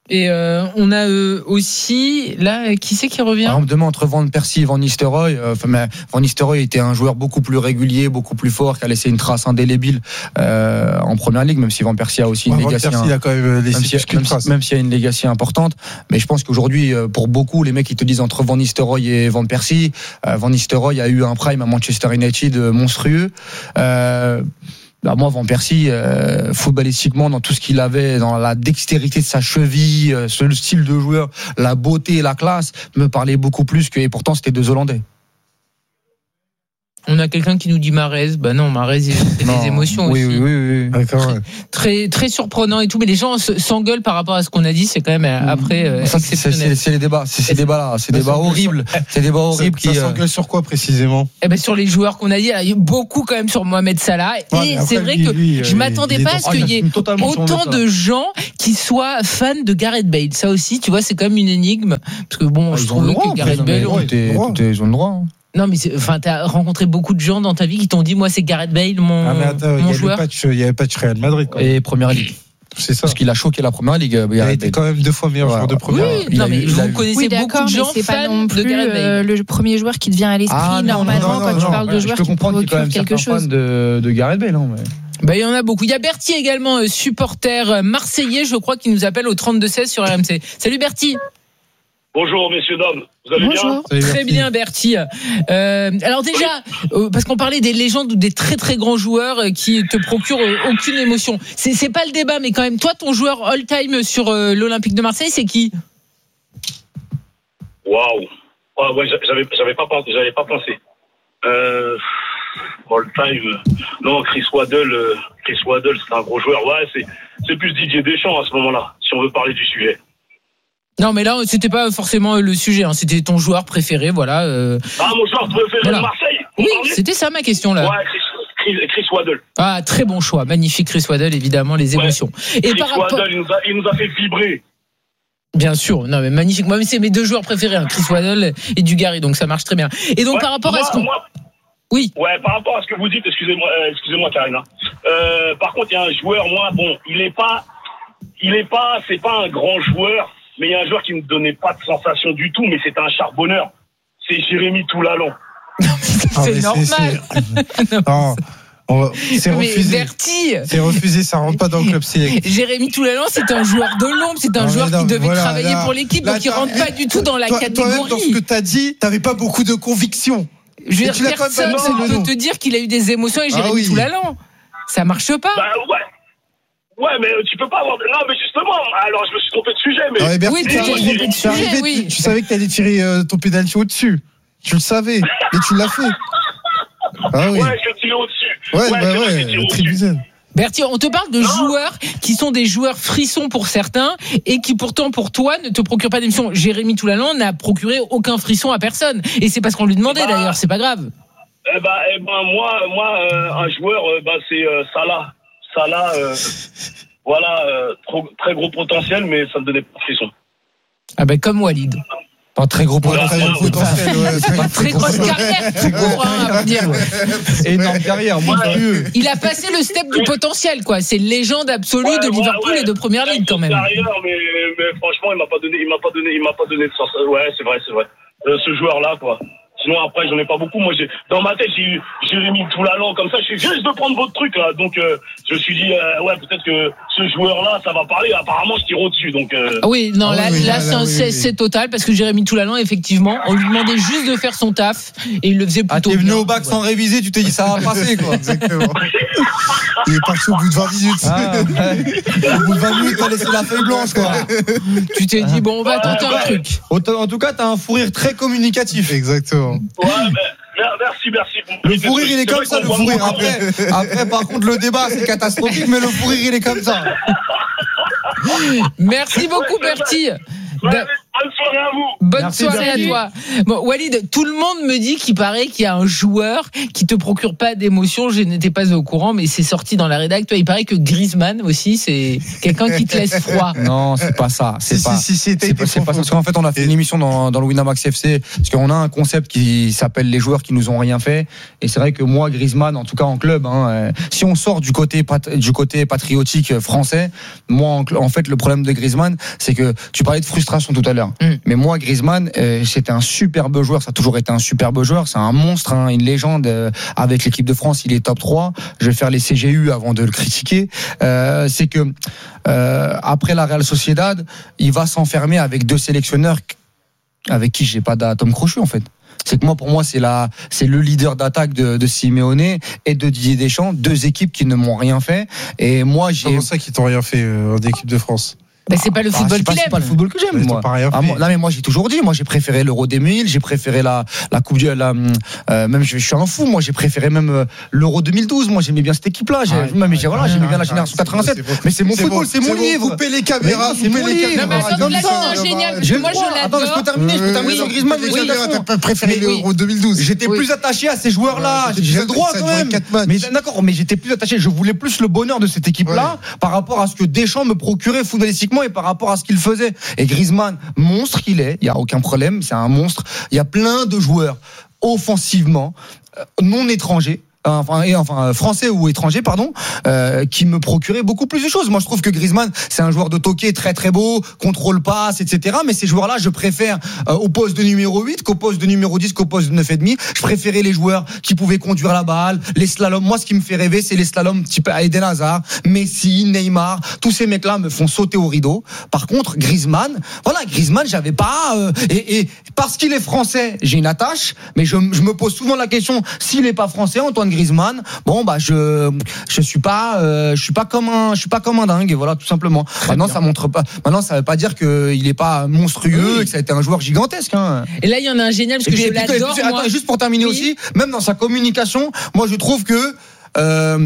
Et euh, on a euh, aussi là, qui c'est qui revient? Par exemple, demain entre Van Persie et Van Nistelrooy, euh, enfin, mais Van Nistelrooy était un joueur beaucoup plus régulier, beaucoup plus fort, qui a laissé une trace indélébile euh, en première ligue, même si Van Persie a aussi une ouais, legacy. Van Persie, il a quand même laissé même, si, plus qu'une même, trace. même s'il y a une legacy importante, mais je pense qu'aujourd'hui, pour beaucoup, les mecs qui te disent entre Van Nistelrooy et Van Persie, euh, Van Nistelrooy a eu un prime à Manchester United monstrueux. Euh, Bah moi, Van Persie, euh, footballistiquement, dans tout ce qu'il avait, dans la dextérité de sa cheville, euh, le style de joueur, la beauté et la classe, me parlait beaucoup plus que, et pourtant, c'était deux Hollandais. On a quelqu'un qui nous dit Mahrez. Bah non, Mahrez, il a des émotions oui, aussi. Oui, oui, oui. D'accord, ouais. Très, très surprenant et tout, mais les gens s'engueulent par rapport à ce qu'on a dit. C'est quand même après euh, ça, c'est, c'est, c'est les débats, c'est ces débats-là, ces débats horribles, ces débats horribles ça, qui. Ça s'engueule sur quoi précisément? Eh ben sur les joueurs qu'on a dit, il y a eu beaucoup quand même sur Mohamed Salah. Ouais, et après, c'est vrai lui, que lui, je m'attendais pas à ce qu'il y ait autant de gens qui soient fans de Gareth Bale. Ça aussi, tu vois, c'est quand même une énigme, parce que bon, ah, je trouve que Gareth Bale, on était, ils ont le droit. Hein. Non, mais enfin, t'as rencontré beaucoup de gens dans ta vie qui t'ont dit, moi, c'est Gareth Bale, mon, ah, mais attends, mon il joueur. Il y avait pas de Real Madrid. Quoi. Et Première Ligue. C'est ça. Parce qu'il a choqué la Première Ligue. Il a été quand même deux fois meilleur joueur de Première. Oui, oui. Non, mais vous connaissez oui, beaucoup de gens c'est pas fans non plus de Gareth Bale. euh, le premier joueur qui te vient à l'esprit ah, non, normalement non, non, quand non, tu non, parles non, de joueurs qui procurent quelque chose. De, de Gareth Bale, non, mais... Ben, il y en a beaucoup. Il y a Bertie également, supporter marseillais, je crois, qui nous appelle au trente-deux seize sur R M C. Salut Bertie. Bonjour messieurs dames, vous allez Bonjour. bien? Très bien Bertie. Euh, alors déjà, euh, parce qu'on parlait des légendes ou des très très grands joueurs euh, qui te procurent euh, aucune émotion. C'est, c'est pas le débat, mais quand même, toi, ton joueur all-time sur euh, l'Olympique de Marseille, c'est qui? Waouh. Ah ouais, j'avais j'avais pas j'avais pas pensé. Euh, all-time. Non, Chris Waddle, euh, Chris Waddle, c'est un gros joueur. Ouais, c'est c'est plus Didier Deschamps à ce moment-là, si on veut parler du sujet. Non, mais là, c'était pas forcément le sujet. Hein. C'était ton joueur préféré, voilà. Euh... Ah, mon joueur préféré voilà. de Marseille. Oui, c'était ça ma question là. Ouais, Chris, Chris, Chris Waddle. Ah, très bon choix, magnifique Chris Waddle, évidemment, les émotions. Ouais. Et Chris par rapport... Waddle, il nous, a, il nous a fait vibrer. Bien sûr, non mais magnifique. Moi, c'est mes deux joueurs préférés, hein, Chris Waddle et Dugarry, donc ça marche très bien. Et donc ouais, par rapport moi, à ce qu'on... Moi... Oui. Ouais, par rapport à ce que vous dites, excusez-moi, euh, excusez-moi, Karina. Euh, par contre, il y a un joueur, moi, bon, il est pas, il est pas, c'est pas un grand joueur. Mais il y a un joueur qui ne me donnait pas de sensation du tout, mais c'était un charbonneur. C'est Jérémy Toulalan. c'est ah, normal. C'est, c'est... non, on... c'est refusé. Bertie. C'est refusé, ça rentre pas dans le club select. Jérémy Toulalan, c'est un joueur de l'ombre, c'est un non, joueur non, qui devait voilà, travailler là, pour l'équipe, là, donc il rentre pas du tout dans la toi, catégorie. Toi-même, dans ce que t'as dit, t'avais pas beaucoup de conviction. Je veux dire, personne ne peut te dire qu'il a eu des émotions et Jérémy ah, oui. Toulalan. Ça marche pas. Bah ouais. Ouais, mais tu peux pas avoir. Non, mais justement, alors je me suis trompé de sujet. Mais... Ouais, Bertie, oui, tu t'es trompé de sujet, oui. Tu, tu savais que t'allais tirer euh, ton pénalty au-dessus. Tu le savais, et tu l'as fait. Ah oui. Ouais, je tirais au-dessus. Ouais, ouais, bah ouais, ouais Tribuzène. Bertie, on te parle de non. joueurs qui sont des joueurs frissons pour certains et qui pourtant pour toi ne te procurent pas d'émission. Jérémy Toulalan n'a procuré aucun frisson à personne. Et c'est parce qu'on lui demandait bah, d'ailleurs, c'est pas grave. Eh ben, eh ben moi, moi euh, un joueur, euh, bah, c'est euh, Salah. Salah, euh, voilà, euh, trop, très gros potentiel, mais ça me donnait pas de frisson. Ah ben comme Walid. Pas très gros potentiel. Voilà, très, potentiel ouais, c'est pas très grosse carrière, très court, hein, à dire. Énorme carrière, moi ouais. Il a passé le step du potentiel, quoi. C'est légende absolue ouais, de Liverpool ouais, ouais. et de Première Ligue quand même. Carrière, mais, mais franchement, il m'a pas donné, il m'a pas donné, il m'a pas donné de sens. Ouais, c'est vrai, c'est vrai. Euh, ce joueur-là, quoi. Sinon, après, j'en ai pas beaucoup. Moi, j'ai, dans ma tête, j'ai eu Jérémy Toulalan comme ça. Je suis juste de prendre votre truc, là. Donc, euh, je me suis dit, euh, ouais, peut-être que ce joueur-là, ça va parler. Apparemment, je tire au-dessus. Donc, euh... oui, non, ah, là, oui, là, là, c'est là, un oui, C S C oui. total parce que Jérémy Toulalan, effectivement, on lui demandait juste de faire son taf et il le faisait plutôt ah, t'es bien. venu au bac sans réviser, tu t'es dit, ça va passer, quoi. Exactement. Il est parti au bout de vingt minutes. Ah, ouais. Au bout de vingt minutes, t'as laissé la feuille blanche, quoi. Tu t'es dit, bon, on va tenter un truc. En tout cas, t'as un fou rire très communicatif. Exactement. Ouais, mais... Merci, merci. Le fou rire, il est comme ça, le fou rire. Après, après, par contre, le débat, c'est catastrophique, mais le fou rire, il est comme ça. Merci beaucoup, Bertie. Bonne soirée à vous. Bonne Merci, soirée Bertrand. à toi. Bon, Walid, tout le monde me dit qu'il paraît qu'il y a un joueur qui te procure pas d'émotion. Je n'étais pas au courant, mais c'est sorti dans la rédac. Toi, il paraît que Griezmann aussi, c'est quelqu'un qui te laisse froid. Non, c'est pas ça. C'est Si, pas. si, si, si, t'as c'est été pas, c'est pas ça. profond. Parce qu'en fait, on a fait une émission dans, dans le Winamax F C parce qu'on a un concept qui s'appelle les joueurs qui nous ont rien fait. Et c'est vrai que moi, Griezmann, en tout cas en club, hein, euh, si on sort du côté pat- du côté patriotique français, moi, en, cl- en fait, le problème de Griezmann, c'est que tu parlais de frustration tout à l'heure. Mm. Mais moi, Griezmann, euh, c'était un superbe joueur. Ça a toujours été un superbe joueur. C'est un monstre, hein, une légende. euh, avec l'équipe de France, il est top trois. Je vais faire les C G U avant de le critiquer. Euh, c'est que euh, après la Real Sociedad, il va s'enfermer avec deux sélectionneurs avec qui j'ai pas d'atome crochu en fait. C'est que moi, pour moi, c'est la, c'est le leader d'attaque de, de Simeone et de Didier Deschamps, deux équipes qui ne m'ont rien fait. Et moi, j'ai. Comment ça qu'ils t'ont rien fait euh, en équipe de France? Ben, c'est pas le Ah, football c'est pas, qu'il c'est aime. pas le football que j'aime, Ils t'ont moi. pas rien Ah, fait. moi- non, mais moi, j'ai toujours dit, moi, j'ai préféré l'Euro deux mille, j'ai préféré la, la Coupe du, la, euh, même, je, je suis un fou, moi, j'ai préféré même euh, l'Euro deux mille douze, moi, j'aimais bien cette équipe-là, j'ai, Ah, même, j'ai- voilà, ah, j'aimais ah, bien la ah, génération c'est bon, quatre-vingt-sept. c'est bon. Mais c'est mon C'est football, bon, c'est mon c'est bon. livre. Coupez les caméras, Mais c'est coupez mon les livre. caméras. Non, mais attends, Comme là, ça, c'est on va- génial, parce J'ai que le moi, droit. je Attends, je peux l'adore. terminer, je peux terminer Oui. sur Griezmann, Coupez mais les j'ai caméras, raison. t'as pas préféré Mais oui. l'Euro deux mille douze. J'étais Oui. plus attaché à ces joueurs-là. Ouais, J'ai le droit ça quand durait même. quatre matchs. Mais d'accord, mais j'étais plus attaché. Je voulais plus le bonheur de cette équipe-là par rapport à ce que Deschamps me procurait footballistiquement et par rapport à ce qu'il faisait. Et Griezmann, monstre qu'il est, il y a aucun problème, c'est un monstre. Il y a plein de joueurs offensivement euh, non étrangers. Enfin, et enfin euh, français ou étrangers pardon euh, qui me procuraient beaucoup plus de choses. Moi je trouve que Griezmann c'est un joueur de toqué très très beau, contrôle passe etc, mais ces joueurs là je préfère euh, au poste de numéro huit qu'au poste de numéro dix qu'au poste de neuf et demi. Je préférais les joueurs qui pouvaient conduire la balle, les slaloms. Moi ce qui me fait rêver c'est les slaloms type Eden Hazard, Messi, Neymar, tous ces mecs là me font sauter au rideau. Par contre Griezmann, voilà Griezmann j'avais pas euh, et, et parce qu'il est français j'ai une attache, mais je, je me pose souvent la question s'il est pas français Antoine Griezmann, bon bah je je suis pas euh, je suis pas comme un je suis pas comme un dingue, voilà tout simplement. Maintenant ça montre pas maintenant ça veut pas dire que il est pas monstrueux, Oui. et que ça a été un joueur gigantesque hein. Et là, il y en a un génial parce que Et puis- je et puis- l'adore. et puis, attends, moi. juste pour terminer Oui. aussi, même dans sa communication, moi je trouve que euh,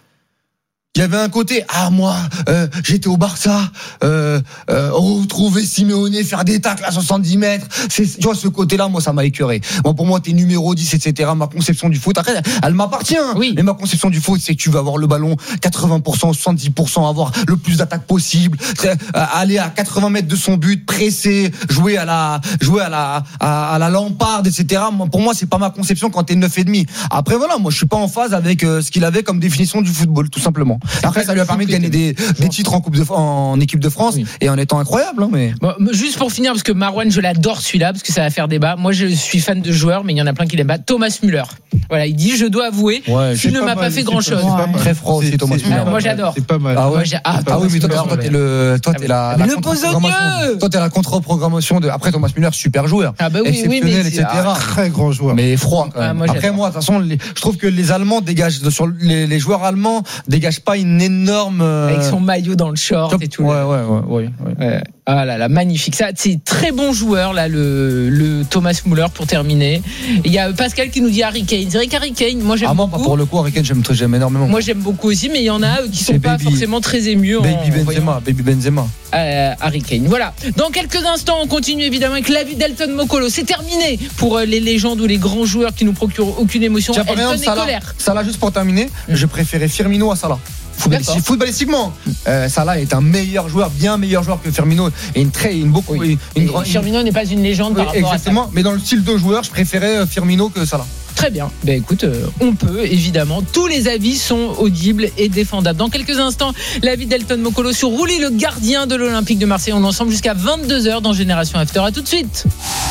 il y avait un côté ah moi euh, j'étais au Barça euh, euh, retrouver Simeone faire des tacles à soixante-dix mètres, c'est, tu vois ce côté là moi ça m'a écœuré. Moi pour moi t'es numéro dix etc, ma conception du foot après elle m'appartient Oui. mais ma conception du foot c'est que tu veux avoir le ballon quatre-vingts pour cent soixante-dix pour cent, avoir le plus d'attaques possible, euh, aller à quatre-vingts mètres de son but, presser, jouer à la jouer à la à, à la lamparde etc. Moi, pour moi c'est pas ma conception quand t'es neuf et demi. Après voilà moi je suis pas en phase avec euh, ce qu'il avait comme définition du football tout simplement. Après, ça lui a permis de gagner des, des titres en, coupe de, en équipe de France Oui. et en étant incroyable. Hein, mais... Bon, juste pour finir, parce que Marouane, je l'adore celui-là, parce que ça va faire débat. Moi, je suis fan de joueurs, mais il y en a plein qui l'aiment pas. Thomas Müller. Voilà, il dit, je dois avouer, Ouais, tu ne pas m'as pas mal, fait c'est grand-chose. pas- c'est pas Très froid aussi, C'est- Thomas c'est- Müller. Ah, moi, j'adore. C'est pas mal. Ah ouais, Moi, j'ai- ah, ah Thomas oui, mais toi, Müller, toi, t'es ouais. le, toi, t'es la, Mais la le contre-programmation. besogneux. Toi, t'es la contre-programmation de. Après, Thomas Müller, super joueur, Ah bah oui, oui, exceptionnel, mais c'est- et cetera. Très grand joueur. Mais froid quand Ah, même. moi, Après j'adore. moi, de toute façon, les- je trouve que les Allemands dégagent sur les, les joueurs allemands dégagent pas une énorme. euh, Avec son maillot dans le short top- et tout. Ouais, ouais, ouais, ouais, ouais. Ouais. Ah là là, magnifique. Ça, c'est très bon joueur là, le, le Thomas Müller pour terminer. Il y a Pascal qui nous dit Harry Kane. C'est vrai qu'Harry Kane, moi j'aime Ah, moi, beaucoup. pour le coup, Harry Kane, j'aime très, j'aime énormément. Moi j'aime beaucoup aussi, mais il y en a euh, qui C'est sont pas Baby- forcément très émus en Baby en Benzema, Baby Benzema. euh, Harry Kane. Voilà. Dans quelques instants, on continue évidemment avec l'avis d'Elton Mokolo. C'est terminé pour euh, les légendes ou les grands joueurs qui nous procurent aucune émotion. Tiens, par Elton exemple, est Salah, colère. Salah, juste pour terminer, je préférais Firmino à Salah. Footballistique- D'accord. Footballistiquement, euh, Salah est un meilleur joueur, bien meilleur joueur que Firmino, et une très, une beaucoup, Oui. une, une Et grande. Firmino n'est pas une légende Oui, par rapport exactement. Mais dans le style de joueur, je préférais euh, Firmino que Salah. à ça. Très bien. Ben écoute, euh, on peut évidemment. Tous les avis sont audibles et défendables. Dans quelques instants, l'avis d'Elton Mokolo sur Rouly, le gardien de l'Olympique de Marseille. On est ensemble jusqu'à vingt-deux heures dans Génération After. À tout de suite.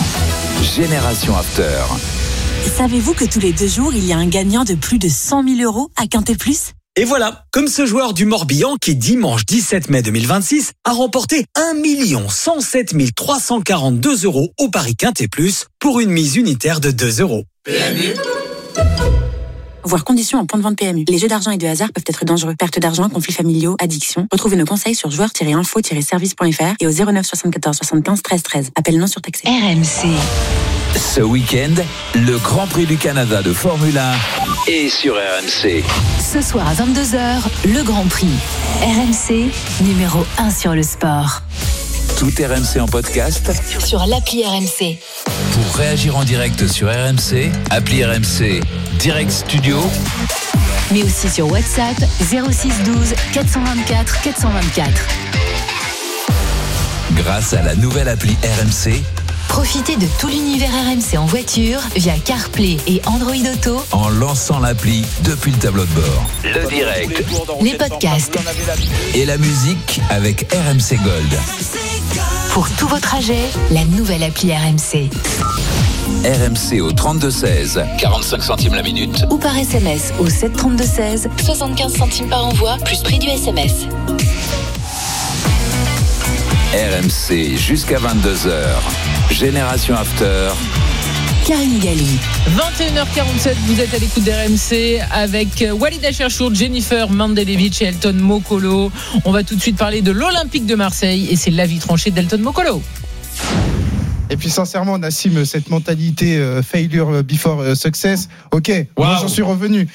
Génération After. Savez-vous que tous les deux jours, il y a un gagnant de plus de cent mille euros à Quintet Plus ? Et voilà, comme ce joueur du Morbihan qui, dimanche dix-sept mai deux mille vingt-six, a remporté un million cent sept mille trois cent quarante-deux euros au Paris Quintet Plus pour une mise unitaire de deux euros. Voir conditions en point de vente P M U. Les jeux d'argent et de hasard peuvent être dangereux. Perte d'argent, conflits familiaux, addiction. Retrouvez nos conseils sur joueurs tiret info tiret service point f r et au zéro neuf soixante-quatorze soixante-quinze treize treize. Appel non surtaxé. R M C. Ce week-end, le Grand Prix du Canada de Formule un est sur R M C. Ce soir à vingt-deux heures, le Grand Prix. R M C, numéro un sur le sport. Tout R M C en podcast sur l'appli R M C. Pour réagir en direct sur R M C, appli R M C Direct Studio. Mais aussi sur WhatsApp zéro six douze quatre cent vingt-quatre quatre cent vingt-quatre. Grâce à la nouvelle appli R M C, profitez de tout l'univers R M C en voiture via CarPlay et Android Auto en lançant l'appli depuis le tableau de bord. Le direct, les podcasts et la musique avec R M C Gold. Pour tous vos trajets, la nouvelle appli R M C. R M C au trente-deux seize, quarante-cinq centimes la minute. Ou par S M S au sept trente-deux seize, soixante-quinze centimes par envoi, plus prix du S M S. R M C jusqu'à vingt-deux heures. Génération After. Karine Galli. vingt et une heures quarante-sept, vous êtes à l'écoute d'R M C avec Walid Cherchour, Jennifer Mandelevic et Elton Mokolo. On va tout de suite parler de l'Olympique de Marseille et c'est l'avis tranché d'Elton Mokolo. Et puis sincèrement, Nassim, cette mentalité euh, failure before euh, success, ok, wow. Moi j'en suis revenu.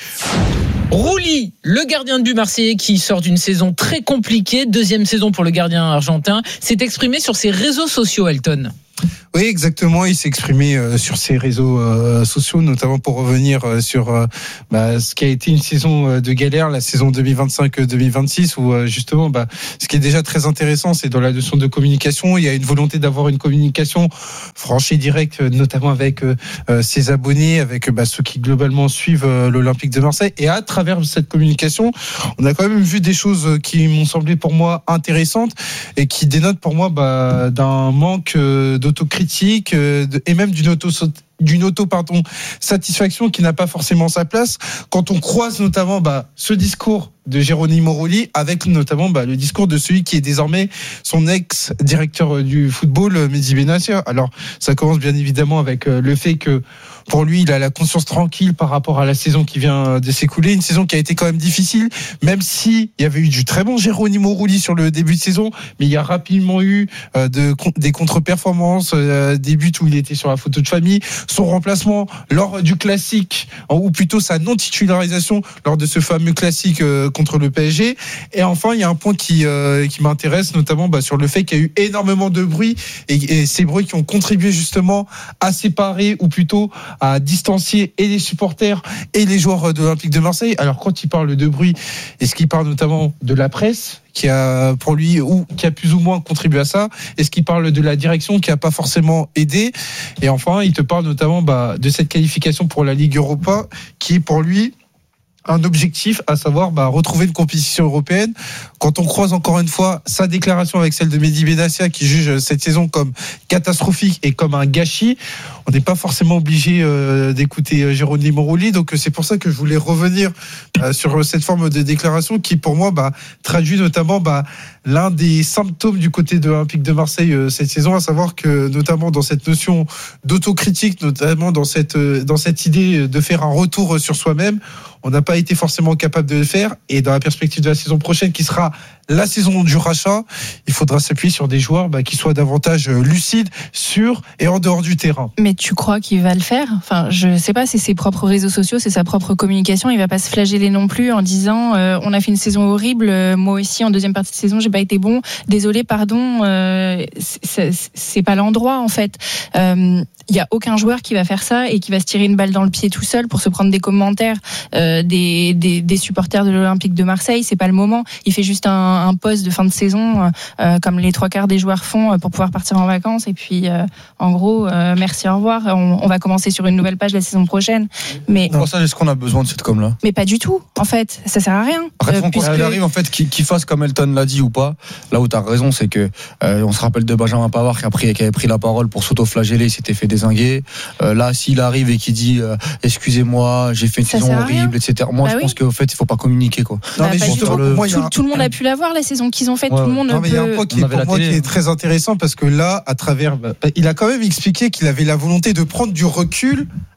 Rouli, le gardien de but marseillais qui sort d'une saison très compliquée, deuxième saison pour le gardien argentin, s'est exprimé sur ses réseaux sociaux, Elton. Oui, exactement. Il s'est exprimé euh, sur ses réseaux euh, sociaux, notamment pour revenir euh, sur euh, bah, ce qui a été une saison euh, de galère, la saison deux mille vingt-cinq deux mille vingt-six, où euh, justement, bah, ce qui est déjà très intéressant, c'est dans la notion de communication. Il y a une volonté d'avoir une communication franche et directe, notamment avec euh, ses abonnés, avec bah, ceux qui globalement suivent euh, l'Olympique de Marseille. Et à travers cette communication, on a quand même vu des choses qui m'ont semblé pour moi intéressantes et qui dénotent pour moi bah, d'un manque euh, d'autocritique euh, et même d'une auto d'une auto pardon satisfaction qui n'a pas forcément sa place quand on croise notamment bah, ce discours de Geronimo Rulli avec notamment bah, le discours de celui qui est désormais son ex-directeur du football, Mehdi Benassia. Alors ça commence bien évidemment avec le fait que pour lui il a la conscience tranquille par rapport à la saison qui vient de s'écouler, une saison qui a été quand même difficile, même si il y avait eu du très bon Geronimo Rulli sur le début de saison, mais il y a rapidement eu euh, de, des contre-performances, euh, des buts où il était sur la photo de famille, son remplacement lors du classique, ou plutôt sa non-titularisation lors de ce fameux classique euh, contre le P S G. Et enfin, il y a un point qui, euh, qui m'intéresse, notamment bah, sur le fait qu'il y a eu énormément de bruit, et, et ces bruits qui ont contribué justement à séparer, ou plutôt à distancier et les supporters et les joueurs de l'Olympique de Marseille. Alors quand il parle de bruit, est-ce qu'il parle notamment de la presse qui a pour lui ou qui a plus ou moins contribué à ça? Est-ce qu'il parle de la direction qui a pas forcément aidé? Et enfin, il te parle notamment bah, de cette qualification pour la Ligue Europa qui est pour lui un objectif, à savoir bah, retrouver une compétition européenne. Quand on croise encore une fois sa déclaration avec celle de Mehdi Benassia qui juge cette saison comme catastrophique et comme un gâchis, on n'est pas forcément obligé euh, d'écouter euh, Geronimo Rulli. Donc c'est pour ça que je voulais revenir euh, sur cette forme de déclaration qui pour moi bah, traduit notamment bah, l'un des symptômes du côté de l'Olympique de Marseille euh, cette saison, à savoir que notamment dans cette notion d'autocritique, notamment dans cette, euh, dans cette idée de faire un retour sur soi-même, on n'a pas été forcément capable de le faire. Et dans la perspective de la saison prochaine, qui sera la saison du rachat, il faudra s'appuyer sur des joueurs bah, qui soient davantage lucides, sûrs et en dehors du terrain. Mais tu crois qu'il va le faire? Enfin, je sais pas, c'est ses propres réseaux sociaux, c'est sa propre communication. Il va pas se flageller non plus en disant euh, on a fait une saison horrible, euh, moi aussi en deuxième partie de saison j'ai pas été bon, désolé, pardon. Euh, c'est, c'est pas l'endroit en fait. Il euh, y a aucun joueur qui va faire ça et qui va se tirer une balle dans le pied tout seul pour se prendre des commentaires euh, des, des, des supporters de l'Olympique de Marseille. C'est pas le moment. Il fait juste un un poste de fin de saison euh, comme les trois quarts des joueurs font euh, pour pouvoir partir en vacances et puis euh, en gros euh, merci, au revoir, on, on va commencer sur une nouvelle page la saison prochaine. Mais pour ça, est-ce qu'on a besoin de cette com là? Mais pas du tout en fait, ça sert à rien. Après, euh, quand puisque... elle arrive en fait qu'il, qu'il fasse comme Elton l'a dit ou pas. Là où tu as raison, c'est que euh, on se rappelle de Benjamin Pavard qui, a pris, qui avait pris la parole pour s'auto-flageller, il s'était fait dézinguer. Euh, là s'il arrive et qu'il dit euh, excusez-moi, j'ai fait une ça saison horrible, et cetera. Moi bah je oui. pense qu'au fait il faut pas communiquer quoi. Non, bah, mais justement, le... moi, tout, a... tout le monde a pu la voir la saison qu'ils ont faite. Ouais, tout le monde non, mais peut... il y a un point qui est, pour moi télé, qui est très intéressant parce que là, à travers, bah, il a quand même expliqué qu'il avait la volonté de prendre du recul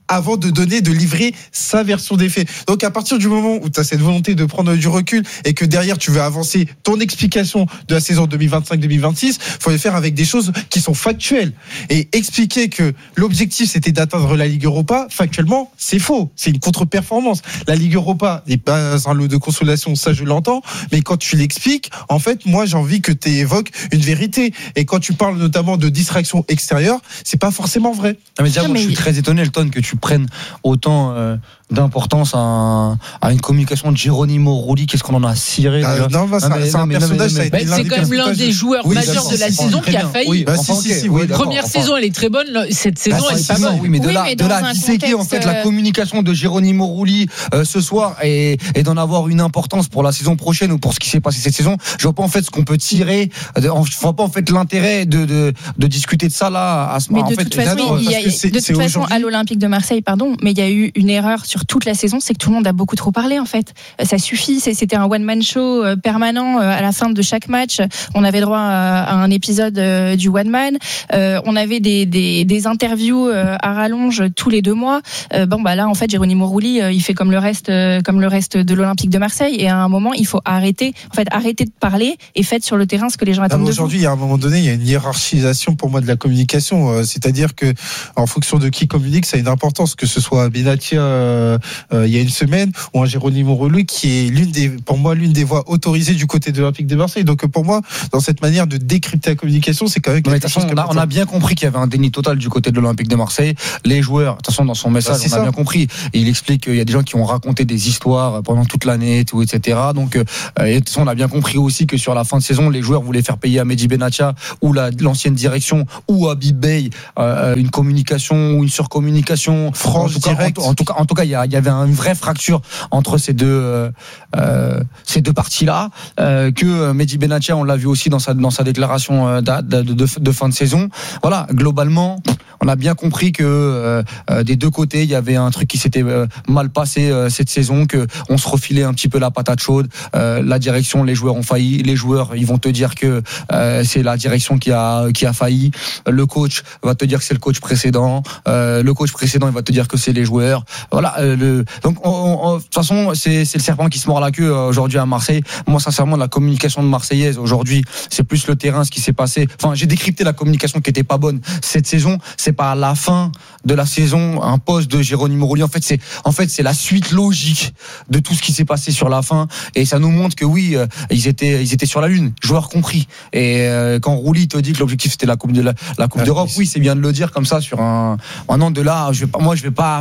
avant de donner, de livrer sa version des faits. Donc à partir du moment où tu as cette volonté de prendre du recul et que derrière tu veux avancer ton explication de la saison deux mille vingt-cinq deux mille vingt-six, il faut le faire avec des choses qui sont factuelles. Et expliquer que l'objectif c'était d'atteindre la Ligue Europa, factuellement c'est faux, c'est une contre-performance. La Ligue Europa n'est pas un lot de consolation, ça je l'entends, mais quand tu l'expliques, en fait moi j'ai envie que tu évoques une vérité. Et quand tu parles notamment de distraction extérieure, c'est pas forcément vrai. Ah mais déjà, moi, mais... je suis très étonné, Elton, que tu prennes autant euh, d'importance à, un, à une communication de Geronimo Rulli. Qu'est-ce qu'on en a ciré euh, Non, bah, non, c'est, c'est un mais, personnage. Non, mais, mais, c'est quand même l'un des joueurs oui, majeurs de la saison qui a failli. Oui, bah, enfin, si, si, oui, Première enfin, saison, elle est très bonne. Cette saison, bah, elle est pas bonne. Oui, mais de oui, là, mais de là à disséquer en fait la communication de Geronimo Rulli euh, ce soir et, et d'en avoir une importance pour la saison prochaine ou pour ce qui s'est passé cette saison, je vois pas en fait ce qu'on peut tirer. Je vois pas en fait l'intérêt de de, de discuter de ça là. À ce mais en de fait, toute façon, il y a, de toute façon, à l'Olympique de Marseille, pardon, mais il y a eu une erreur sur toute la saison, c'est que tout le monde a beaucoup trop parlé en fait. Ça suffit, c'était un one man show permanent à la fin de chaque match. On avait droit à un épisode du one man. On avait des des, des interviews à rallonge tous les deux mois. Bon bah là en fait, Geronimo Rulli, il fait comme le reste comme le reste de l'Olympique de Marseille. Et à un moment, il faut arrêter, en fait, arrêter de parler et faites sur le terrain ce que les gens attendent de vous. Aujourd'hui, il y a un moment donné, il y a une hiérarchisation pour moi de la communication. C'est-à-dire que en fonction de qui communique, ça a une importance, que ce soit Benatia euh, euh, il y a une semaine ou un Geronimo Rulli qui est l'une des, pour moi, l'une des voix autorisées du côté de l'Olympique de Marseille. Donc pour moi, dans cette manière de décrypter la communication, c'est quand même quelque chose. On a, on a bien compris qu'il y avait un déni total du côté de l'Olympique de Marseille. Les joueurs, de toute façon, dans son message, bah, on a ça. bien compris. Et il explique qu'il y a des gens qui ont raconté des histoires pendant toute l'année, tout, et cetera. Donc, euh, et de toute façon, on a bien compris aussi que sur la fin de saison, les joueurs voulaient faire payer à Mehdi Benatia ou la, l'ancienne direction ou à Bib Bey euh, une communication ou une surcommunication. France direct. En, en tout cas, en tout cas, il y, a, il y avait une vraie fracture entre ces deux, euh, euh, ces deux parties-là. Euh, que Mehdi Benatia, on l'a vu aussi dans sa dans sa déclaration de, de, de, de fin de saison. Voilà, globalement, on a bien compris que euh, des deux côtés, il y avait un truc qui s'était euh, mal passé euh, cette saison, que on se refilait un petit peu la patate chaude. Euh, la direction, les joueurs ont failli. Les joueurs, ils vont te dire que euh, c'est la direction qui a qui a failli. Le coach va te dire que c'est le coach précédent. Euh, le coach précédent, il va te dire que c'est les joueurs. Voilà. Euh, le, donc, de toute façon, c'est, c'est le serpent qui se mord la queue euh, aujourd'hui à Marseille. Moi, sincèrement, la communication de Marseillaise aujourd'hui, c'est plus le terrain, ce qui s'est passé. Enfin, j'ai décrypté la communication qui était pas bonne cette saison. C'est pas à la fin de la saison un poste de Geronimo Rulli. En fait, c'est en fait c'est la suite logique de tout ce qui s'est passé sur la fin. Et ça nous montre que oui, euh, ils étaient ils étaient sur la lune, joueurs compris. Et euh, quand Rulli te dit que l'objectif c'était la coupe de la, la coupe ah, d'Europe, oui, c'est bien de le dire comme ça sur un un an de là. Je vais pas, moi, je vais pas.